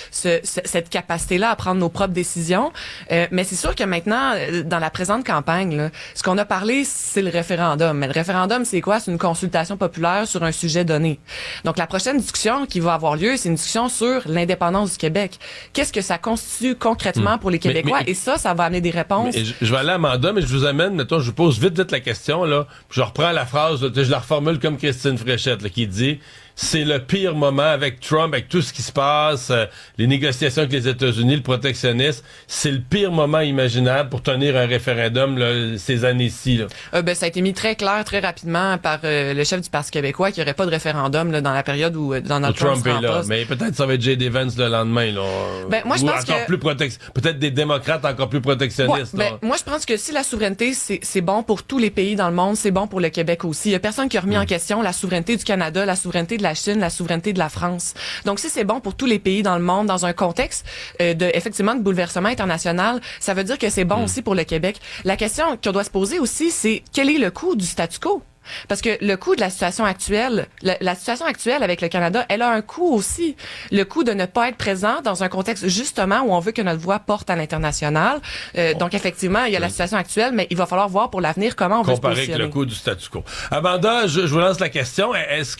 cette capacité-là à prendre nos propres décisions. Mais c'est sûr que maintenant, dans la présente campagne, là, ce qu'on a parlé, c'est le référendum. Mais le référendum, c'est quoi? C'est une consultation populaire sur un sujet donné. Donc, la prochaine discussion qui va avoir lieu, c'est une discussion sur l'indépendance du Québec. Qu'est-ce que ça constitue concrètement pour les Québécois? Et ça va amener des réponses. Je vais aller à Amanda, mais je vous amène, mettons, je vous pose vite la question, là, puis je reprends la phrase, là, je la reformule comme Christine Fréchette, là, qui dit c'est le pire moment avec Trump, avec tout ce qui se passe, les négociations avec les États-Unis, le protectionnisme, c'est le pire moment imaginable pour tenir un référendum là, ces années-ci. Là. Ça a été mis très clair, très rapidement par le chef du Parti québécois qu'il n'y aurait pas de référendum là, dans la période où Donald Trump est là. Mais peut-être ça va être J.D. Vance le lendemain. Là. Moi, je pense encore plus peut-être des démocrates encore plus protectionnistes. Moi, je pense que si la souveraineté, c'est bon pour tous les pays dans le monde, c'est bon pour le Québec aussi. Il n'y a personne qui a remis en question la souveraineté du Canada, la souveraineté de la Chine, la souveraineté de la France. Donc, si c'est bon pour tous les pays dans le monde, dans un contexte effectivement de bouleversement international, ça veut dire que c'est bon aussi pour le Québec. La question qu'on doit se poser aussi, c'est quel est le coût du statu quo? Parce que le coût de la situation actuelle, la situation actuelle avec le Canada, elle a un coût aussi. Le coût de ne pas être présent dans un contexte justement où on veut que notre voix porte à l'international. Donc effectivement, il y a la situation actuelle, mais il va falloir voir pour l'avenir comment on veut se positionner. Comparer avec le coût du statu quo. Amanda, je vous lance la question. Est-ce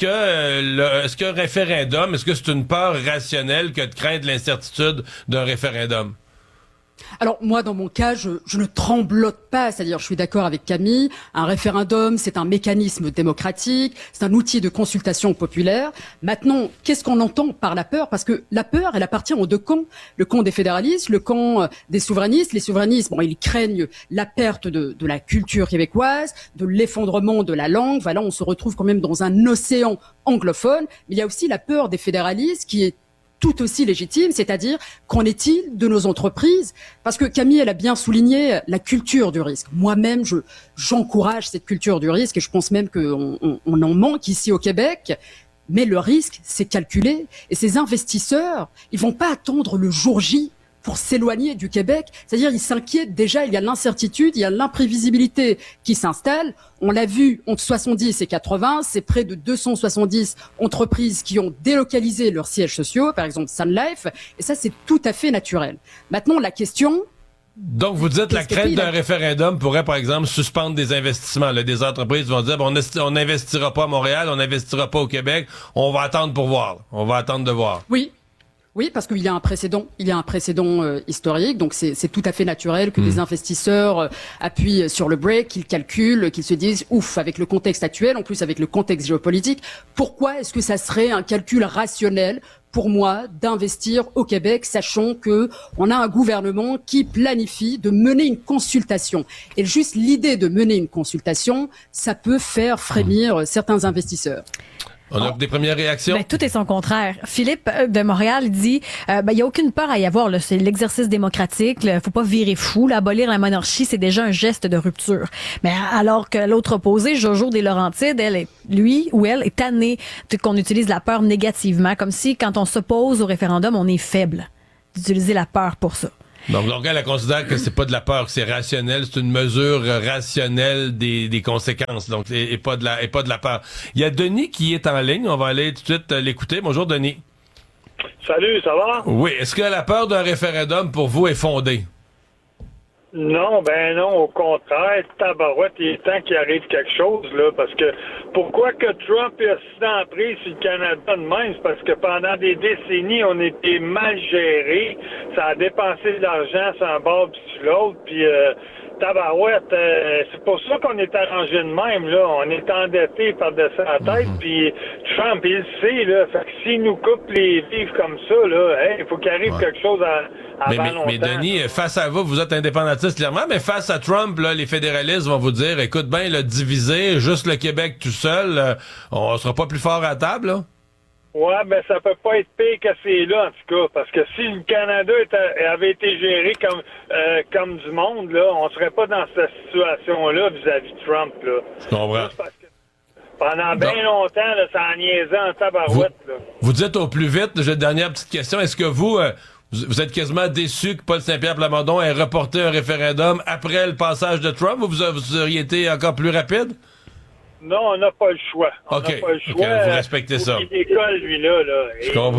que référendum, est-ce que c'est une peur rationnelle que de craindre l'incertitude d'un référendum? Alors moi, dans mon cas, je ne tremblote pas, c'est-à-dire je suis d'accord avec Camille, un référendum, c'est un mécanisme démocratique, c'est un outil de consultation populaire. Maintenant, qu'est-ce qu'on entend par la peur? Parce que la peur, elle appartient aux deux camps, le camp des fédéralistes, le camp des souverainistes. Les souverainistes, ils craignent la perte de la culture québécoise, de l'effondrement de la langue. Voilà, on se retrouve quand même dans un océan anglophone. Mais il y a aussi la peur des fédéralistes qui est tout aussi légitime, c'est-à-dire qu'en est-il de nos entreprises? Parce que Camille, elle a bien souligné la culture du risque. Moi-même, j'encourage cette culture du risque et je pense même qu'on en manque ici au Québec. Mais le risque, c'est calculé. Et ces investisseurs, ils vont pas attendre le jour J pour s'éloigner du Québec. C'est-à-dire, ils s'inquiètent déjà, il y a l'incertitude, il y a l'imprévisibilité qui s'installe. On l'a vu entre 70 et 80, c'est près de 270 entreprises qui ont délocalisé leurs sièges sociaux, par exemple Sun Life, et ça, c'est tout à fait naturel. Maintenant, la question... Donc, vous dites la crainte d'un référendum pourrait, par exemple, suspendre des investissements. Là, des entreprises vont dire, on n'investira pas à Montréal, on n'investira pas au Québec, on va attendre pour voir. On va attendre de voir. Oui. Oui, parce qu'il y a un précédent. Il y a un précédent historique, donc c'est tout à fait naturel que les investisseurs appuient sur le break, qu'ils calculent, qu'ils se disent ouf, avec le contexte actuel, en plus avec le contexte géopolitique, pourquoi est-ce que ça serait un calcul rationnel pour moi d'investir au Québec, sachant que on a un gouvernement qui planifie de mener une consultation. Et juste l'idée de mener une consultation, ça peut faire frémir certains investisseurs. On a des premières réactions? Ben, tout est son contraire. Philippe de Montréal dit il y a aucune peur à y avoir, là. C'est l'exercice démocratique. Là. Faut pas virer fou. Là. Abolir la monarchie, c'est déjà un geste de rupture. Mais alors que l'autre opposé, Jojo des Laurentides, elle est tannée qu'on utilise la peur négativement, comme si quand on s'oppose au référendum, on est faible d'utiliser la peur pour ça. Donc, elle considère que c'est pas de la peur, que c'est rationnel, c'est une mesure rationnelle des conséquences, donc et pas de la peur. Il y a Denis qui est en ligne, on va aller tout de suite l'écouter. Bonjour Denis. Salut, ça va? Oui, est-ce que la peur d'un référendum pour vous est fondée? Non, au contraire, tabarouette, il est temps qu'il arrive quelque chose, là, parce que pourquoi que Trump est assis en prise sur le Canada de même? C'est parce que pendant des décennies, on était mal gérés, ça a dépensé de l'argent sur un bord puis sur l'autre, puis tabarouette, c'est pour ça qu'on est arrangé de même, là, on est endetté par-dessus la tête, puis Trump, il le sait, là, fait que s'il nous coupe les vivres comme ça, là, il faut qu'il arrive quelque chose Mais Denis, face à vous êtes indépendantiste clairement, mais face à Trump, là, les fédéralistes vont vous dire, écoute bien, le diviser, juste le Québec tout seul, on sera pas plus fort à la table, là? Ouais, ça peut pas être pire que c'est là, en tout cas, parce que si le Canada avait été géré comme du monde, là, on serait pas dans cette situation-là vis-à-vis de Trump, là. Je comprends. Pendant bien longtemps, là, ça en niaisait en tabarouette, là. Vous dites au plus vite, j'ai une dernière petite question, est-ce que vous êtes quasiment déçu que Paul Saint-Pierre Plamondon ait reporté un référendum après le passage de Trump, ou vous auriez été encore plus rapide? Non, on n'a pas le choix. On n'a pas le choix. Vous respectez ça. Il décolle, lui, là. Je comprends.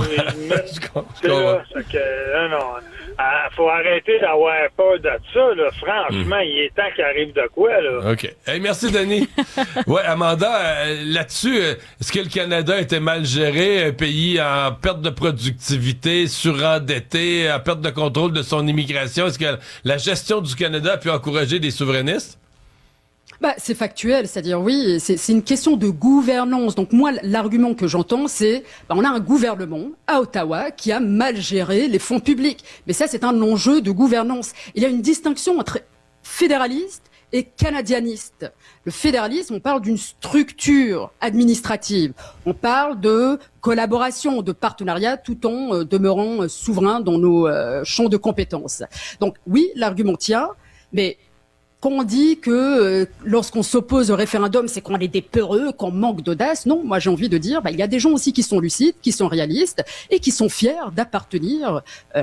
Faut arrêter d'avoir peur de ça, là. Franchement, il est temps qu'il arrive de quoi, là. OK. Hey, merci, Denis. Ouais, Amanda, là-dessus, est-ce que le Canada était mal géré, un pays en perte de productivité, surendetté, en perte de contrôle de son immigration? Est-ce que la gestion du Canada a pu encourager des souverainistes? C'est factuel, c'est-à-dire oui, c'est une question de gouvernance. Donc moi, l'argument que j'entends, c'est on a un gouvernement à Ottawa qui a mal géré les fonds publics. Mais ça, c'est un enjeu de gouvernance. Il y a une distinction entre fédéraliste et canadianiste. Le fédéralisme, on parle d'une structure administrative. On parle de collaboration, de partenariat, tout en demeurant souverain dans nos champs de compétences. Donc oui, l'argument tient, mais quand on dit que lorsqu'on s'oppose au référendum, c'est qu'on est des peureux, qu'on manque d'audace, non, moi j'ai envie de dire, il y a des gens aussi qui sont lucides, qui sont réalistes et qui sont fiers d'appartenir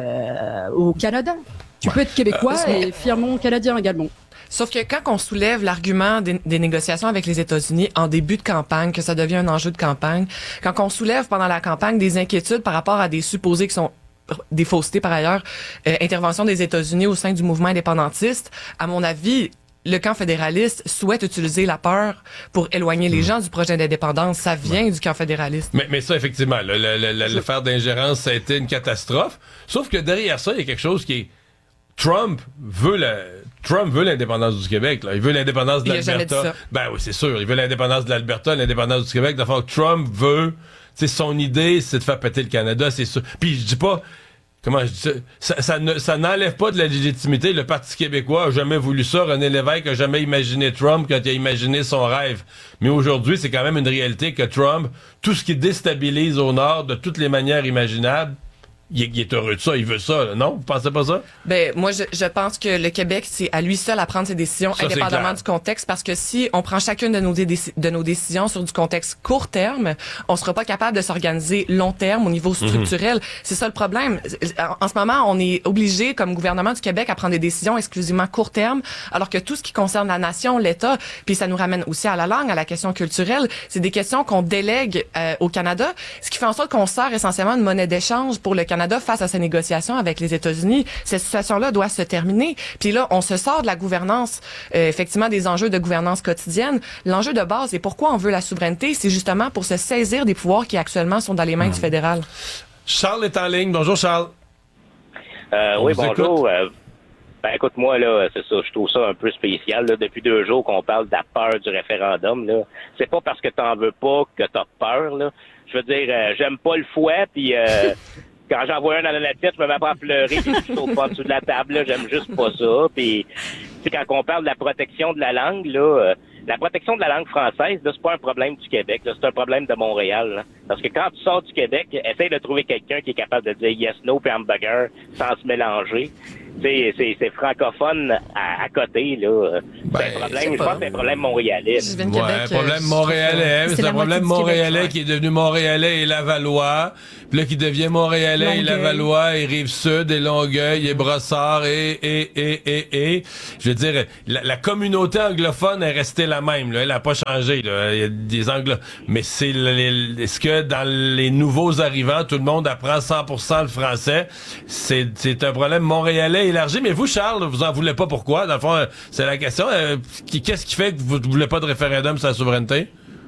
au Canada. Tu peux être québécois et fièrement canadien également. Sauf que quand on soulève l'argument des négociations avec les États-Unis en début de campagne, que ça devient un enjeu de campagne, quand on soulève pendant la campagne des inquiétudes par rapport à des supposés qui sont des faussetés par ailleurs, intervention des États-Unis au sein du mouvement indépendantiste, à mon avis, le camp fédéraliste souhaite utiliser la peur pour éloigner les gens du projet d'indépendance. Ça vient du camp fédéraliste. Mais ça, effectivement, l'affaire d'ingérence, ça a été une catastrophe. Sauf que derrière ça, il y a quelque chose qui est... Trump veut l'indépendance du Québec, là. Il veut l'indépendance de l'Alberta. Ben oui, c'est sûr. Il veut l'indépendance de l'Alberta, l'indépendance du Québec. D'abord, Trump veut... son idée, c'est de faire péter le Canada, c'est sûr. Puis je dis pas... Comment je dis ça? Ça n'enlève pas de la légitimité. Le Parti québécois a jamais voulu ça. René Lévesque a jamais imaginé Trump quand il a imaginé son rêve. Mais aujourd'hui, c'est quand même une réalité que Trump, tout ce qui déstabilise au Nord de toutes les manières imaginables, il est heureux de ça, il veut ça, là. Non? Vous pensez pas ça? Moi, je pense que le Québec, c'est à lui seul à prendre ses décisions, ça, indépendamment du contexte, parce que si on prend chacune de nos décisions sur du contexte court terme, on sera pas capable de s'organiser long terme au niveau structurel. C'est ça le problème. En ce moment, on est obligé, comme gouvernement du Québec, à prendre des décisions exclusivement court terme, alors que tout ce qui concerne la nation, l'État, puis ça nous ramène aussi à la langue, à la question culturelle, c'est des questions qu'on délègue au Canada, ce qui fait en sorte qu'on sert essentiellement de monnaie d'échange pour le Canada face à ses négociations avec les États-Unis. Cette situation-là doit se terminer. Puis là, on se sort de la gouvernance, effectivement, des enjeux de gouvernance quotidienne. L'enjeu de base, et pourquoi on veut la souveraineté, c'est justement pour se saisir des pouvoirs qui actuellement sont dans les mains du fédéral. Charles est en ligne. Bonjour, Charles. Oui, bonjour. Écoute, moi, là, c'est ça, je trouve ça un peu spécial. Là, depuis 2 jours qu'on parle de la peur du référendum. Là. C'est pas parce que t'en veux pas que t'as peur. Là. Je veux dire, j'aime pas le fouet, puis quand j'en vois un dans la tête, je me mets pas à pleurer, puis je saute pas en dessous de la table. Là, j'aime juste pas ça. Puis, quand on parle de la protection de la langue, là, la protection de la langue française, là, c'est pas un problème du Québec, là, c'est un problème de Montréal. Là. Parce que quand tu sors du Québec, essaye de trouver quelqu'un qui est capable de dire yes, no, puis hamburger sans se mélanger. C'est francophone à côté, là. C'est un problème, je pense que c'est un problème montréalais. Un problème montréalais. C'est un problème montréalais qui est devenu montréalais et lavallois. Puis là, qui devient montréalais et lavallois et Rive-Sud et Longueuil et Brossard et. Je veux dire, la communauté anglophone est restée la même, là. Elle a pas changé, là. Il y a des mais est-ce que dans les nouveaux arrivants, tout le monde apprend 100% le français? C'est un problème montréalais élargi. Mais vous, Charles, vous en voulez pas pourquoi? Dans le fond, c'est la question. Qu'est-ce qui fait que vous ne voulez pas de référendum sur la souveraineté?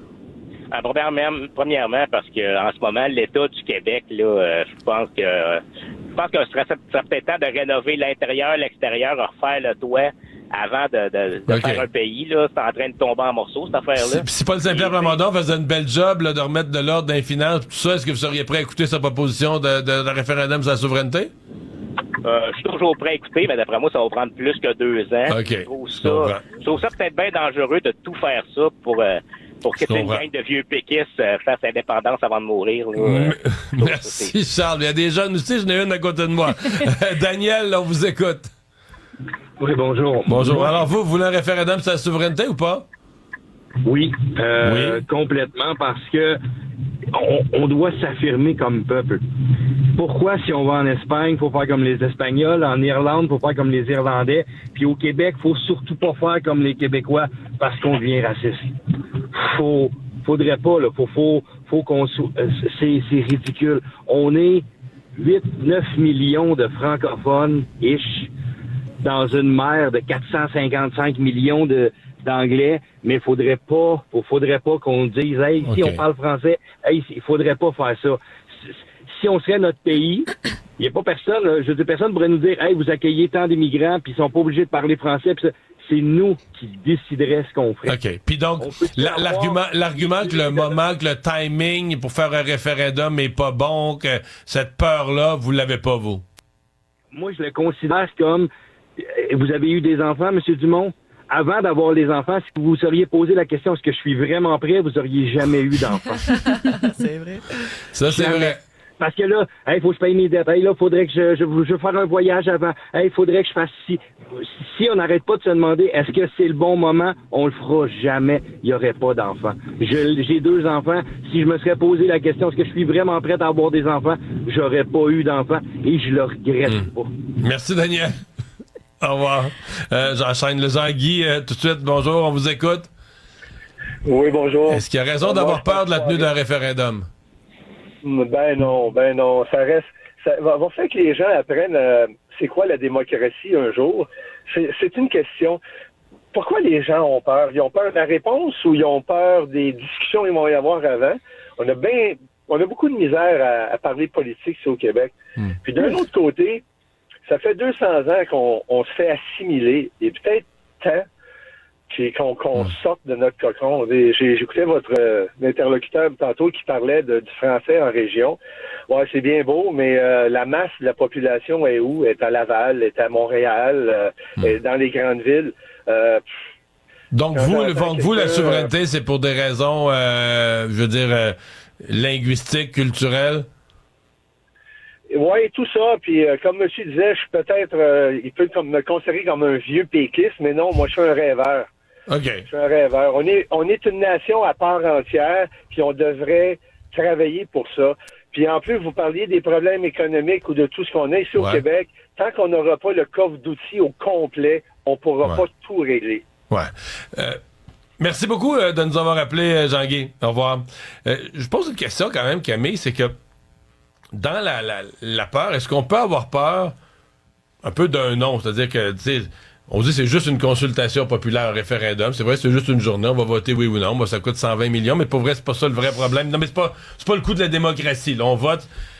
Premièrement, parce que en ce moment, l'État du Québec, là, je pense que ce serait peut-être temps de rénover l'intérieur, l'extérieur, refaire le toit avant de faire un pays. Là, c'est en train de tomber en morceaux, cette affaire-là. Si Paul Saint-Pierre Plamondon faisait une belle job là, de remettre de l'ordre dans les finances, tout ça, est-ce que vous seriez prêt à écouter sa proposition de référendum sur la souveraineté? Je suis toujours prêt à écouter, mais d'après moi, ça va prendre plus que 2 ans. Okay. Je trouve ça peut-être bien dangereux de tout faire ça pour que une gang de vieux péquistes fasse l'indépendance avant de mourir. Merci, Charles. Il y a des jeunes aussi, j'en ai une à côté de moi. Daniel, on vous écoute. Oui, bonjour. Bonjour. Alors, vous voulez un référendum sur la souveraineté ou pas? Oui, complètement, parce que on doit s'affirmer comme peuple. Pourquoi, si on va en Espagne, faut faire comme les Espagnols, en Irlande, faut faire comme les Irlandais, puis au Québec, faut surtout pas faire comme les Québécois parce qu'on devient raciste. Faudrait pas, là. Faut qu'on c'est ridicule. On est 8-9 millions de francophones-ish dans une mer de 455 millions d'anglais, mais faudrait pas qu'on dise, hey, si on parle français, hey, il faudrait pas faire ça. Si on serait notre pays, il n'y a pas personne, je veux dire, personne pourrait nous dire, hey, vous accueillez tant d'immigrants, puis ils sont pas obligés de parler français, puis c'est nous qui déciderions ce qu'on ferait. OK. Puis donc, l'argument que le moment, que le timing pour faire un référendum est pas bon, que cette peur-là, vous l'avez pas, vous? Moi, je le considère comme, vous avez eu des enfants, M. Dumont? Avant d'avoir les enfants, si vous vous seriez posé la question, est-ce que je suis vraiment prêt, vous auriez jamais eu d'enfants. C'est vrai. Ça, c'est vrai. Parce que là, il faut que je paye mes dettes. Là, faudrait que je veux faire un voyage avant. Il faudrait que je fasse ci. Si on n'arrête pas de se demander, est-ce que c'est le bon moment, on le fera jamais. Il n'y aurait pas d'enfants. J'ai 2 enfants. Si je me serais posé la question, est-ce que je suis vraiment prêt à avoir des enfants, j'aurais pas eu d'enfants et je le regrette pas. Merci, Daniel. Au revoir. J'enchaîne le Jean-Guy tout de suite. Bonjour, on vous écoute. Oui, bonjour. Est-ce qu'il y a raison d'avoir peur de la tenue d'un référendum? Ben non. Ça va faire que les gens apprennent c'est quoi la démocratie un jour. C'est une question. Pourquoi les gens ont peur? Ils ont peur de la réponse ou ils ont peur des discussions qu'ils vont y avoir avant? On a beaucoup de misère à parler politique ici au Québec. Puis d'un autre côté, ça fait 200 ans qu'on se fait assimiler. Et peut-être temps qu'on sorte de notre cocon. J'écoutais votre interlocuteur tantôt qui parlait du français en région. Ouais, c'est bien beau, mais la masse de la population est où? Est à Laval, est à Montréal, est dans les grandes villes. Donc vous, la souveraineté, c'est pour des raisons, linguistiques, culturelles? Oui, tout ça. Puis comme monsieur disait, je suis peut-être, il peut me considérer comme un vieux péquiste, mais non, moi je suis un rêveur. OK. Je suis un rêveur. On est une nation à part entière, puis on devrait travailler pour ça. Puis en plus, vous parliez des problèmes économiques ou de tout ce qu'on a ici au Québec. Tant qu'on n'aura pas le coffre d'outils au complet, on pourra pas tout régler. Ouais. Merci beaucoup de nous avoir appelé, Jean-Guy. Au revoir. Je pose une question quand même, Camille, c'est que dans la peur, est-ce qu'on peut avoir peur un peu d'un non? C'est-à-dire que, tu sais, on dit que c'est juste une consultation populaire, un référendum. C'est vrai, c'est juste une journée, on va voter oui ou non. Moi, ça coûte 120 millions, mais pour vrai, c'est pas ça le vrai problème. Non, mais c'est pas le coup de la démocratie. Là, on vote.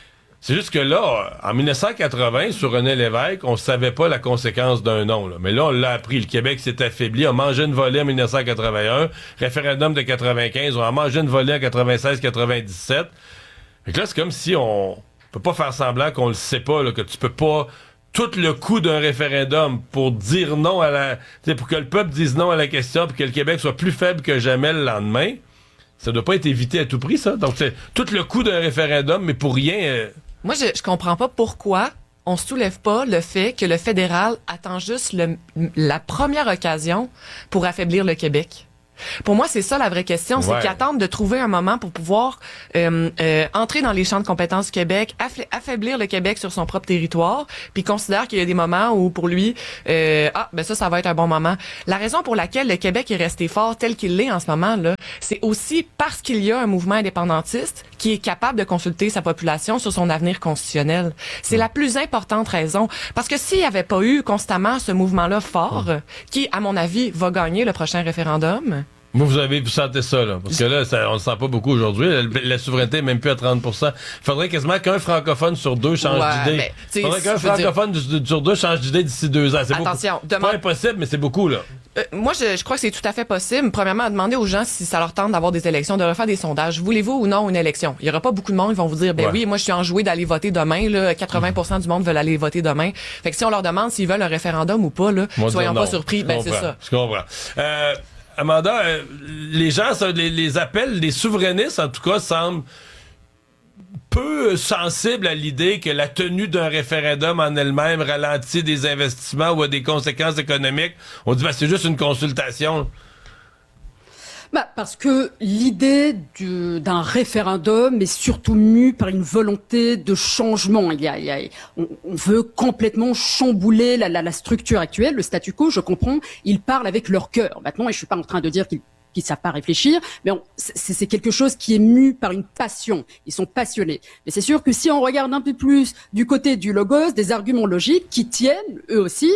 C'est juste que là, en 1980, sur René Lévesque, on savait pas la conséquence d'un non. Là. Mais là, on l'a appris. Le Québec s'est affaibli. On mangé une volée en 1981. Référendum de 95. On a mangé une volée en 96-97. Fait que là, c'est comme si on peut pas faire semblant qu'on le sait pas, là, que tu peux pas... Tout le coût d'un référendum pour dire non à la... pour que le peuple dise non à la question puis que le Québec soit plus faible que jamais le lendemain, ça doit pas être évité à tout prix, ça. Donc, c'est tout le coût d'un référendum, mais pour rien... Moi, je comprends pas pourquoi on soulève pas le fait que le fédéral attend juste la première occasion pour affaiblir le Québec. Pour moi, c'est ça la vraie question, c'est qu'ils attendent de trouver un moment pour pouvoir entrer dans les champs de compétences du Québec, affaiblir le Québec sur son propre territoire, puis considère qu'il y a des moments où pour lui, ça va être un bon moment. La raison pour laquelle le Québec est resté fort tel qu'il l'est en ce moment, là, c'est aussi parce qu'il y a un mouvement indépendantiste qui est capable de consulter sa population sur son avenir constitutionnel. C'est la plus importante raison. Parce que s'il n'y avait pas eu constamment ce mouvement-là fort, qui, à mon avis, va gagner le prochain référendum... Vous sentez ça, là. Parce que là, on le sent pas beaucoup aujourd'hui. La souveraineté est même plus à 30%. Il faudrait quasiment qu'un francophone sur deux change d'idée. Il faudrait qu'un francophone sur deux change d'idée d'ici 2 ans. C'est attention, c'est pas impossible, mais c'est beaucoup, là. Moi, je crois que c'est tout à fait possible. Premièrement, à demander aux gens si ça leur tente d'avoir des élections, de refaire des sondages. Voulez-vous ou non une élection? Il y aura pas beaucoup de monde qui vont vous dire, oui, moi, je suis enjoué d'aller voter demain, là. 80% du monde veulent aller voter demain. Fait que si on leur demande s'ils veulent un référendum ou pas, là, soyons pas surpris. C'est ça. Je comprends. Amanda, les gens, les appels, les souverainistes, en tout cas, semblent peu sensibles à l'idée que la tenue d'un référendum en elle-même ralentit des investissements ou a des conséquences économiques. On dit, c'est juste une consultation. Parce que l'idée d'un référendum est surtout mue par une volonté de changement. On veut complètement chambouler la structure actuelle, le statu quo, je comprends. Ils parlent avec leur cœur. Maintenant, et je suis pas en train de dire qu'ils ne savent pas réfléchir, mais c'est quelque chose qui est mu par une passion. Ils sont passionnés. Mais c'est sûr que si on regarde un peu plus du côté du logos, des arguments logiques qui tiennent, eux aussi,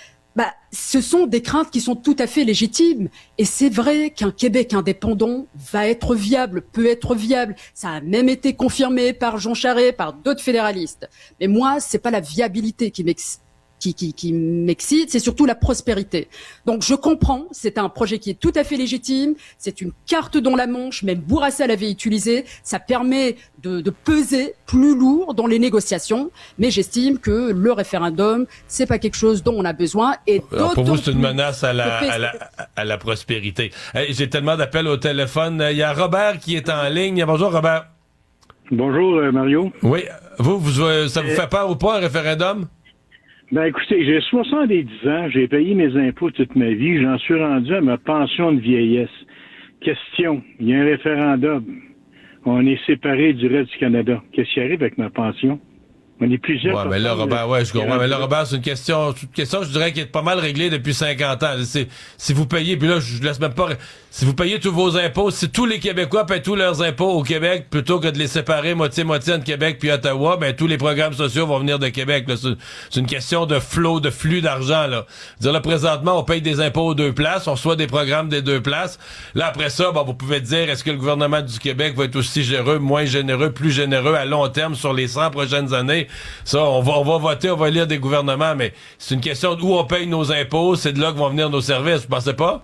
ce sont des craintes qui sont tout à fait légitimes. Et c'est vrai qu'un Québec indépendant va être viable, peut être viable. Ça a même été confirmé par Jean Charest, par d'autres fédéralistes. Mais moi, c'est pas la viabilité qui m'excite, c'est surtout la prospérité. Donc je comprends, c'est un projet qui est tout à fait légitime, c'est une carte dans la manche, même Bourassa l'avait utilisé, ça permet de peser plus lourd dans les négociations, mais j'estime que le référendum, c'est pas quelque chose dont on a besoin. Et alors pour vous, c'est une menace à la prospérité. Hey, j'ai tellement d'appels au téléphone. Il y a Robert qui est en ligne. Bonjour Robert. Bonjour Mario. Oui, ça vous fait peur ou pas un référendum? Ben écoutez, j'ai 70 ans, j'ai payé mes impôts toute ma vie, j'en suis rendu à ma pension de vieillesse. Question, il y a un référendum, on est séparés du reste du Canada. Qu'est-ce qui arrive avec ma pension? On est plusieurs. Ouais, mais là, Robert, je comprends. Mais là, Robert, c'est une question, je dirais, qui est pas mal réglée depuis 50 ans. Si vous payez, puis là, je laisse même pas, si vous payez tous vos impôts, si tous les Québécois paient tous leurs impôts au Québec, plutôt que de les séparer moitié-moitié entre Québec puis Ottawa, tous les programmes sociaux vont venir de Québec, là. C'est une question de flux d'argent, là. Dire, là, présentement, on paye des impôts aux deux places, on reçoit des programmes des deux places. Là, après ça, vous pouvez dire, est-ce que le gouvernement du Québec va être aussi généreux, moins généreux, plus généreux à long terme sur les 100 prochaines années? Ça, on va voter, on va élire des gouvernements, mais c'est une question d'où on paye nos impôts, c'est de là que vont venir nos services, vous pensez pas?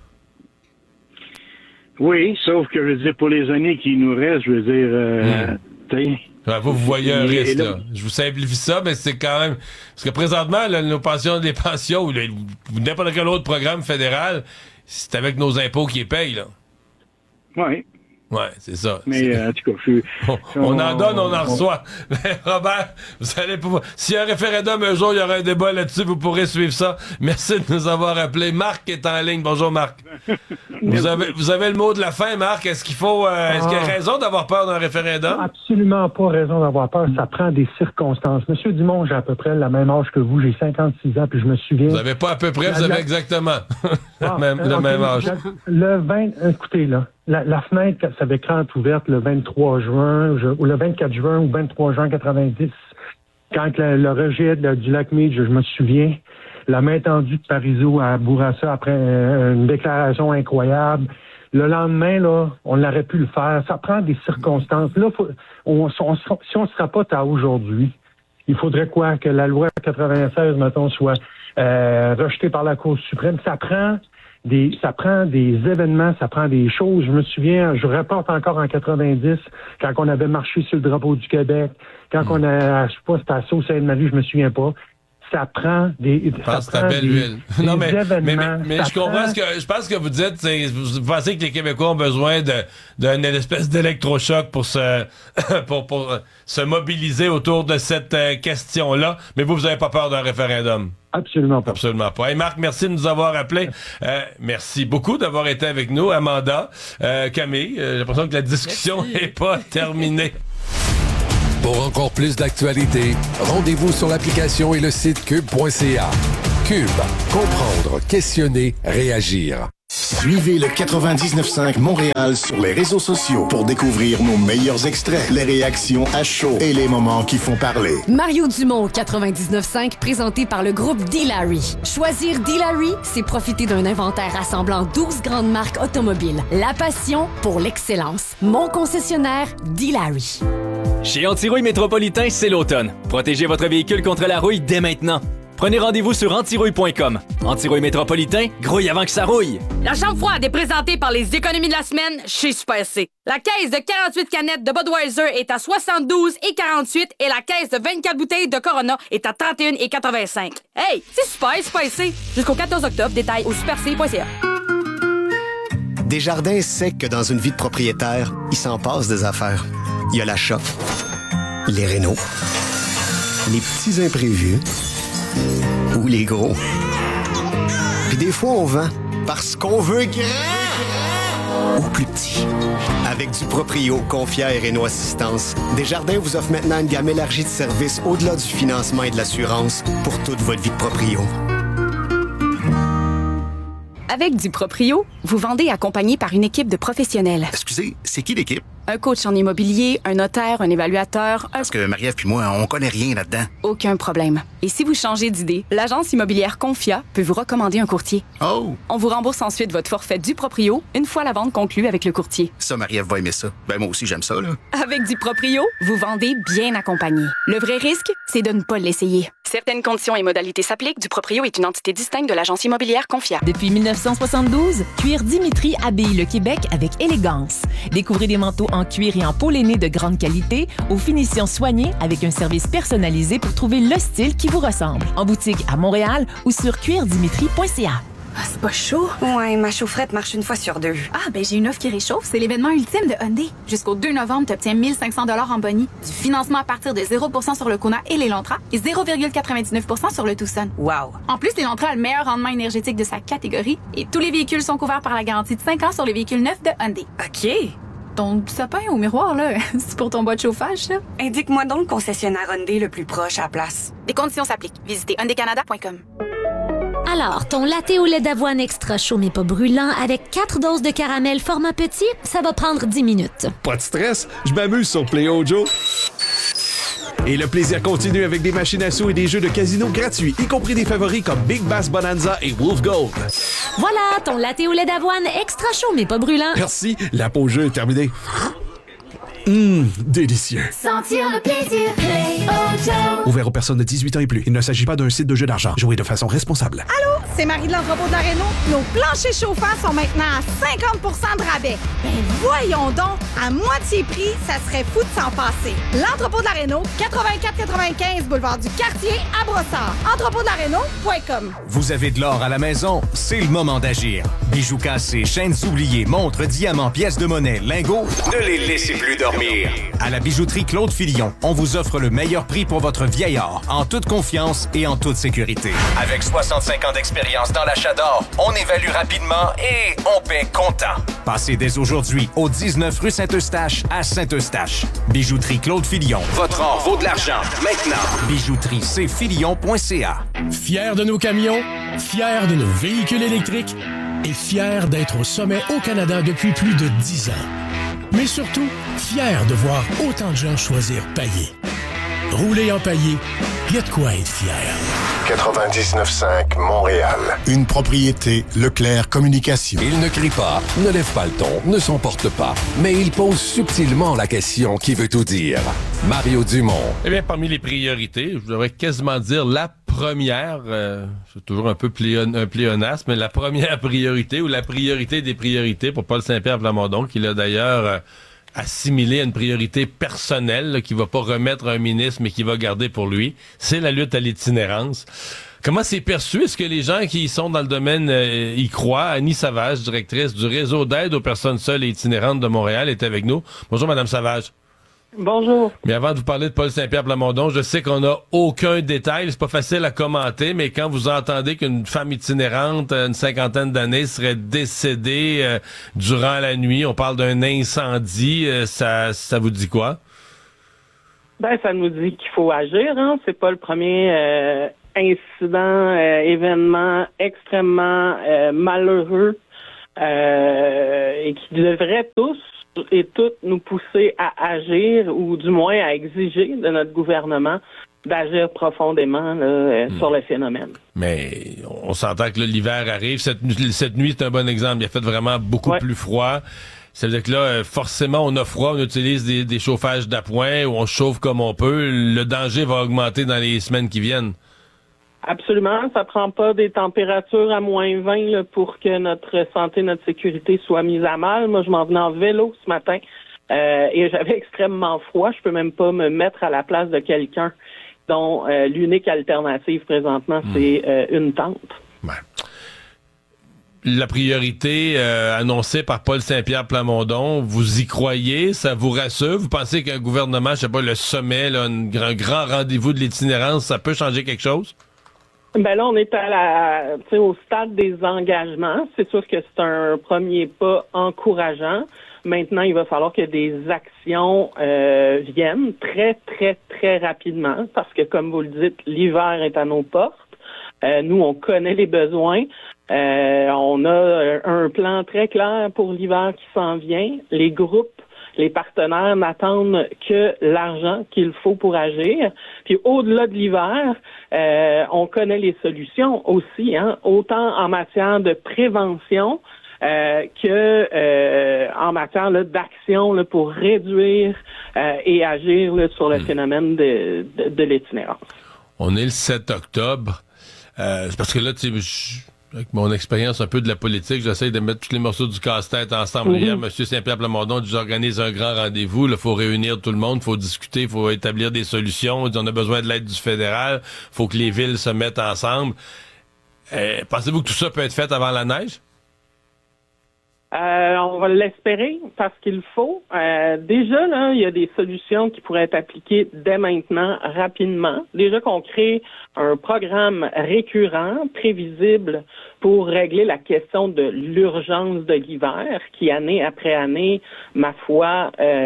Oui, sauf que, je veux dire, pour les années qui nous restent, je veux dire, vous voyez un risque, là. Je vous simplifie ça, mais c'est quand même... Parce que présentement, là, nos pensions, ou n'importe quel autre programme fédéral, c'est avec nos impôts qui les payent, là. Oui. Ouais, c'est ça. Mais en tout cas, on en donne, on en reçoit. Mais Robert, vous allez pouvoir... S'il y a un référendum un jour, il y aura un débat là-dessus, vous pourrez suivre ça. Merci de nous avoir appelé. Marc est en ligne. Bonjour Marc. Vous avez le mot de la fin, Marc. Est-ce qu'il y a raison d'avoir peur d'un référendum? Absolument pas raison d'avoir peur. Ça prend des circonstances. Monsieur Dumont, j'ai à peu près le même âge que vous. J'ai 56 ans, puis je me souviens... Vous n'avez pas à peu près, vous avez exactement le même âge. Écoutez, là, la fenêtre s'avait quand ouverte le 23 juin, ou le 24 juin ou 23 juin 90, quand le rejet du lac Mead, je me souviens, la main tendue de Parizeau à Bourassa après une déclaration incroyable. le lendemain, là, on aurait pu le faire. Ça prend des circonstances. Là, si on se rapote à aujourd'hui, il faudrait quoi? Que la loi 96, mettons, soit rejetée par la Cour suprême. Ça prend des événements, ça prend des choses. Je me souviens, je rapporte encore en 90, quand on avait marché sur le drapeau du Québec, quand on a, je sais pas, c'était à Sault-Sainte-Marie, je me souviens pas. Ça prend des. Non, mais événements. Mais je comprends je pense que vous dites, vous pensez que les Québécois ont besoin d'une espèce d'électrochoc pour se mobiliser autour de cette question-là, mais vous avez pas peur d'un référendum? Absolument pas. Absolument pas. Et Marc, merci de nous avoir appelés. Merci beaucoup d'avoir été avec nous. Amanda, Camille, j'ai l'impression que la discussion n'est pas terminée. Pour encore plus d'actualités, rendez-vous sur l'application et le site cube.ca. Cube, comprendre, questionner, réagir. Suivez le 99.5 Montréal sur les réseaux sociaux pour découvrir nos meilleurs extraits, les réactions à chaud et les moments qui font parler. Mario Dumont, 99.5, présenté par le groupe D-Larry. Choisir D-Larry, c'est profiter d'un inventaire rassemblant 12 grandes marques automobiles. La passion pour l'excellence. Mon concessionnaire, D-Larry. Chez Antirouille Métropolitain, c'est l'automne. Protégez votre véhicule contre la rouille dès maintenant. Prenez rendez-vous sur antirouille.com. Antirouille Métropolitain, grouille avant que ça rouille. La chambre froide est présentée par les économies de la semaine chez Super C. La caisse de 48 canettes de Budweiser est à 72,48 et la caisse de 24 bouteilles de Corona est à 31,85. Hey, c'est super C. Jusqu'au 14 octobre, détail au superc.ca. Desjardins sait que dans une vie de propriétaire, il s'en passe des affaires. Il y a l'achat, les rénaux, les petits imprévus ou les gros. Puis des fois, on vend parce qu'on veut grand ou plus petit. Avec du Proprio, Confière et Réno Assistance, Desjardins vous offre maintenant une gamme élargie de services au-delà du financement et de l'assurance pour toute votre vie de proprio. Avec du Proprio, vous vendez accompagné par une équipe de professionnels. Excusez, c'est qui l'équipe? Un coach en immobilier, un notaire, un évaluateur... Parce que Marie-Ève puis moi, on connaît rien là-dedans. Aucun problème. Et si vous changez d'idée, l'agence immobilière Confia peut vous recommander un courtier. Oh! On vous rembourse ensuite votre forfait du Proprio une fois la vente conclue avec le courtier. Ça, Marie-Ève va aimer ça. Ben moi aussi, j'aime ça, là. Avec du Proprio, vous vendez bien accompagné. Le vrai risque, c'est de ne pas l'essayer. Certaines conditions et modalités s'appliquent. Du Proprio est une entité distincte de l'agence immobilière Confia. Depuis 1972, Cuir Dimitri habille le Québec avec élégance. Découvrez des manteaux en cuir et en peau lainée de grande qualité, aux finitions soignées avec un service personnalisé pour trouver le style qui vous ressemble. En boutique à Montréal ou sur cuirdimitri.ca. Ah, c'est pas chaud? Ouais, ma chaufferette marche une fois sur deux. Ah, ben j'ai une offre qui réchauffe. C'est l'événement ultime de Hyundai. Jusqu'au 2 novembre, tu obtiens 1 500 $ en boni, du financement à partir de 0% sur le Kona et l'Elantra et 0,99% sur le Tucson. Wow! En plus, l'Elantra a le meilleur rendement énergétique de sa catégorie et tous les véhicules sont couverts par la garantie de 5 ans sur les véhicules neufs de Hyundai. OK! Ton sapin au miroir, là, c'est pour ton bas de chauffage, ça? Indique-moi donc le concessionnaire Hyundai le plus proche à la place. Des conditions s'appliquent. Visitez hyundaicanada.com. Alors, ton latte au lait d'avoine extra chaud mais pas brûlant avec 4 doses de caramel format petit, ça va prendre 10 minutes. Pas de stress, je m'amuse sur Play-O Joe. Et le plaisir continue avec des machines à sous et des jeux de casino gratuits, y compris des favoris comme Big Bass Bonanza et Wolf Gold. Voilà, ton latte au lait d'avoine extra chaud mais pas brûlant. Merci, la pause jeu est terminée. Délicieux. Sentir le plaisir, Play-O Joe. Ouvert aux personnes de 18 ans et plus. Il ne s'agit pas d'un site de jeu d'argent. Jouez de façon responsable. Allô, c'est Marie de l'entrepôt de la Réno. Nos planchers chauffants sont maintenant à 50% de rabais. Ben voyons donc, à moitié prix, ça serait fou de s'en passer. L'entrepôt de la Réno, 84-95 boulevard du Quartier à Brossard. Entrepôtdelaréno.com. Vous avez de l'or à la maison? C'est le moment d'agir. Bijoux cassés, chaînes oubliées, montres, diamants, pièces de monnaie, lingots, ne les laissez plus dormir. À la bijouterie Claude Filion, on vous offre le meilleur prix pour votre vieil or, en toute confiance et en toute sécurité. Avec 65 ans d'expérience dans l'achat d'or, on évalue rapidement et on paie comptant. Passez dès aujourd'hui au 19 rue Saint-Eustache à Saint-Eustache. Bijouterie Claude Filion. Votre or vaut de l'argent. Maintenant. bijouteriecfilion.ca. Fiers de nos camions, fiers de nos véhicules électriques et fiers d'être au sommet au Canada depuis plus de 10 ans. Mais surtout, fiers de voir autant de gens choisir Payé. Rouler en Payé, il y a de quoi être fier. 99.5 Montréal. Une propriété Leclerc Communication. Il ne crie pas, ne lève pas le ton, ne s'emporte pas, mais il pose subtilement la question qui veut tout dire. Mario Dumont. Eh bien, parmi les priorités, je devrais quasiment dire la première, c'est toujours un peu un pléonasme, mais la première priorité ou la priorité des priorités pour Paul Saint-Pierre Plamondon, qui l'a d'ailleurs assimilé à une priorité personnelle, qui va pas remettre un ministre, mais qui va garder pour lui, c'est la lutte à l'itinérance. Comment c'est perçu? Est-ce que les gens qui sont dans le domaine y croient? Annie Savage, directrice du réseau d'aide aux personnes seules et itinérantes de Montréal, est avec nous. Bonjour, Madame Savage. Bonjour. Mais avant de vous parler de Paul Saint-Pierre Plamondon, je sais qu'on n'a aucun détail, c'est pas facile à commenter, mais quand vous entendez qu'une femme itinérante, une cinquantaine d'années, serait décédée durant la nuit, on parle d'un incendie, ça vous dit quoi? Ben, ça nous dit qu'il faut agir, hein. C'est pas le premier incident, événement extrêmement malheureux et qui devrait tous et toutes nous pousser à agir ou du moins à exiger de notre gouvernement d'agir profondément sur le phénomène. Mais on s'entend que l'hiver arrive. Cette nuit, c'est un bon exemple. Il a fait vraiment beaucoup plus froid. Ça veut dire que là, forcément, on a froid, on utilise des chauffages d'appoint ou on chauffe comme on peut. Le danger va augmenter dans les semaines qui viennent. Absolument. Ça prend pas des températures à moins 20 là, pour que notre santé, notre sécurité soit mise à mal. Moi, je m'en venais en vélo ce matin et j'avais extrêmement froid. Je peux même pas me mettre à la place de quelqu'un dont l'unique alternative présentement, c'est une tente. Ouais. La priorité annoncée par Paul Saint-Pierre Plamondon, vous y croyez? Ça vous rassure? Vous pensez qu'un gouvernement, je sais pas, le sommet, là, un grand rendez-vous de l'itinérance, ça peut changer quelque chose? Ben là, on est au stade des engagements. C'est sûr que c'est un premier pas encourageant. Maintenant, il va falloir que des actions viennent très, très, très rapidement parce que, comme vous le dites, l'hiver est à nos portes. Nous, on connaît les besoins. On a un plan très clair pour l'hiver qui s'en vient. Les groupes, les partenaires n'attendent que l'argent qu'il faut pour agir. Puis au-delà de l'hiver, on connaît les solutions aussi, hein, autant en matière de prévention que en matière là, d'action là, pour réduire et agir là, sur le phénomène de l'itinérance. On est le 7 octobre. C'est parce que là, tu sais, avec mon expérience un peu de la politique, j'essaie de mettre tous les morceaux du casse-tête ensemble. Hier, M. Saint-Pierre Plamondon dit j'organise un grand rendez-vous, il faut réunir tout le monde, il faut discuter, il faut établir des solutions. On a besoin de l'aide du fédéral, il faut que les villes se mettent ensemble. Pensez-vous que tout ça peut être fait avant la neige? On va l'espérer parce qu'il faut. Déjà, là, il y a des solutions qui pourraient être appliquées dès maintenant, rapidement. Déjà qu'on crée un programme récurrent, prévisible, pour régler la question de l'urgence de l'hiver, qui, année après année, ma foi,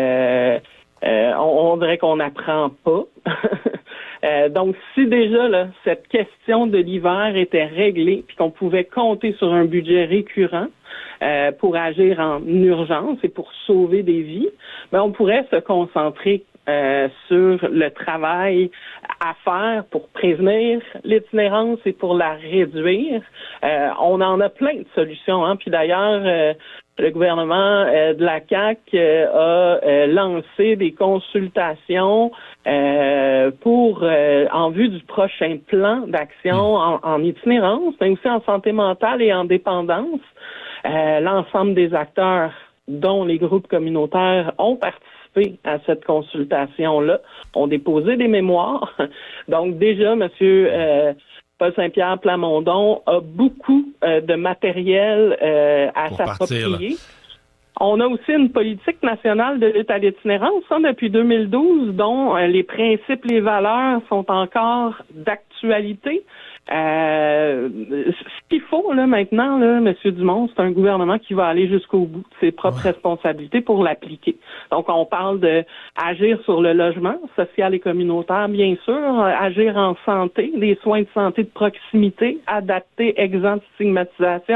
on dirait qu'on n'apprend pas. Donc, si déjà là, cette question de l'hiver était réglée, puis qu'on pouvait compter sur un budget récurrent pour agir en urgence et pour sauver des vies, ben on pourrait se concentrer sur le travail à faire pour prévenir l'itinérance et pour la réduire. On en a plein de solutions, hein. Puis d'ailleurs, le gouvernement de la CAQ a lancé des consultations pour en vue du prochain plan d'action en itinérance, mais aussi en santé mentale et en dépendance. L'ensemble des acteurs, dont les groupes communautaires, ont participé à cette consultation-là, ont déposé des mémoires. Donc déjà, monsieur Paul Saint-Pierre Plamondon a beaucoup de matériel à s'approprier. On a aussi une politique nationale de lutte à l'itinérance depuis 2012, dont les principes, les valeurs sont encore d'actualité. Ce qu'il faut là maintenant, là, M. Dumont, c'est un gouvernement qui va aller jusqu'au bout de ses propres responsabilités pour l'appliquer. Donc, on parle de agir sur le logement social et communautaire, bien sûr, agir en santé, des soins de santé de proximité, adaptés, exempts de stigmatisation.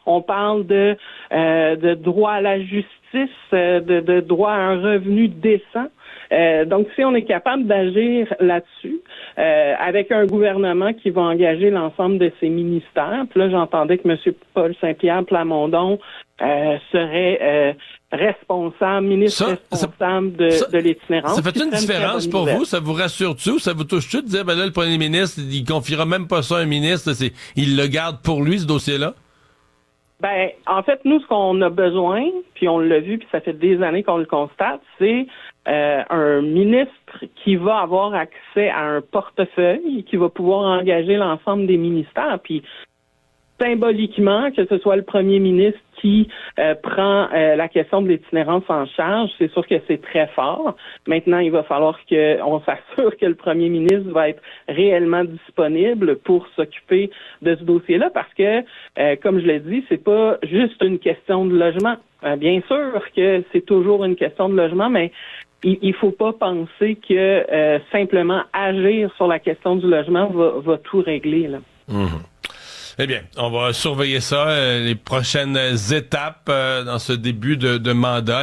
On parle de droit à la justice, de droit à un revenu décent. Donc, si on est capable d'agir là-dessus, avec un gouvernement qui va engager l'ensemble de ses ministères, puis là, j'entendais que M. Paul Saint-Pierre Plamondon serait responsable, ministre responsable de l'itinérance. Ça fait une différence pour vous? Ça vous rassure-tu ou ça vous touche-tu de dire, ben là, le premier ministre, il confiera même pas ça à un ministre, il le garde pour lui, ce dossier-là? Ben, en fait, nous, ce qu'on a besoin, puis on l'a vu, puis ça fait des années qu'on le constate, c'est un ministre qui va avoir accès à un portefeuille, qui va pouvoir engager l'ensemble des ministères, puis symboliquement, que ce soit le premier ministre qui prend la question de l'itinérance en charge, c'est sûr que c'est très fort. Maintenant, il va falloir qu'on s'assure que le premier ministre va être réellement disponible pour s'occuper de ce dossier-là, parce que, comme je l'ai dit, c'est pas juste une question de logement. Bien sûr que c'est toujours une question de logement, mais il faut pas penser que simplement agir sur la question du logement va tout régler, là. Mmh. Eh bien, on va surveiller ça, les prochaines étapes dans ce début de mandat.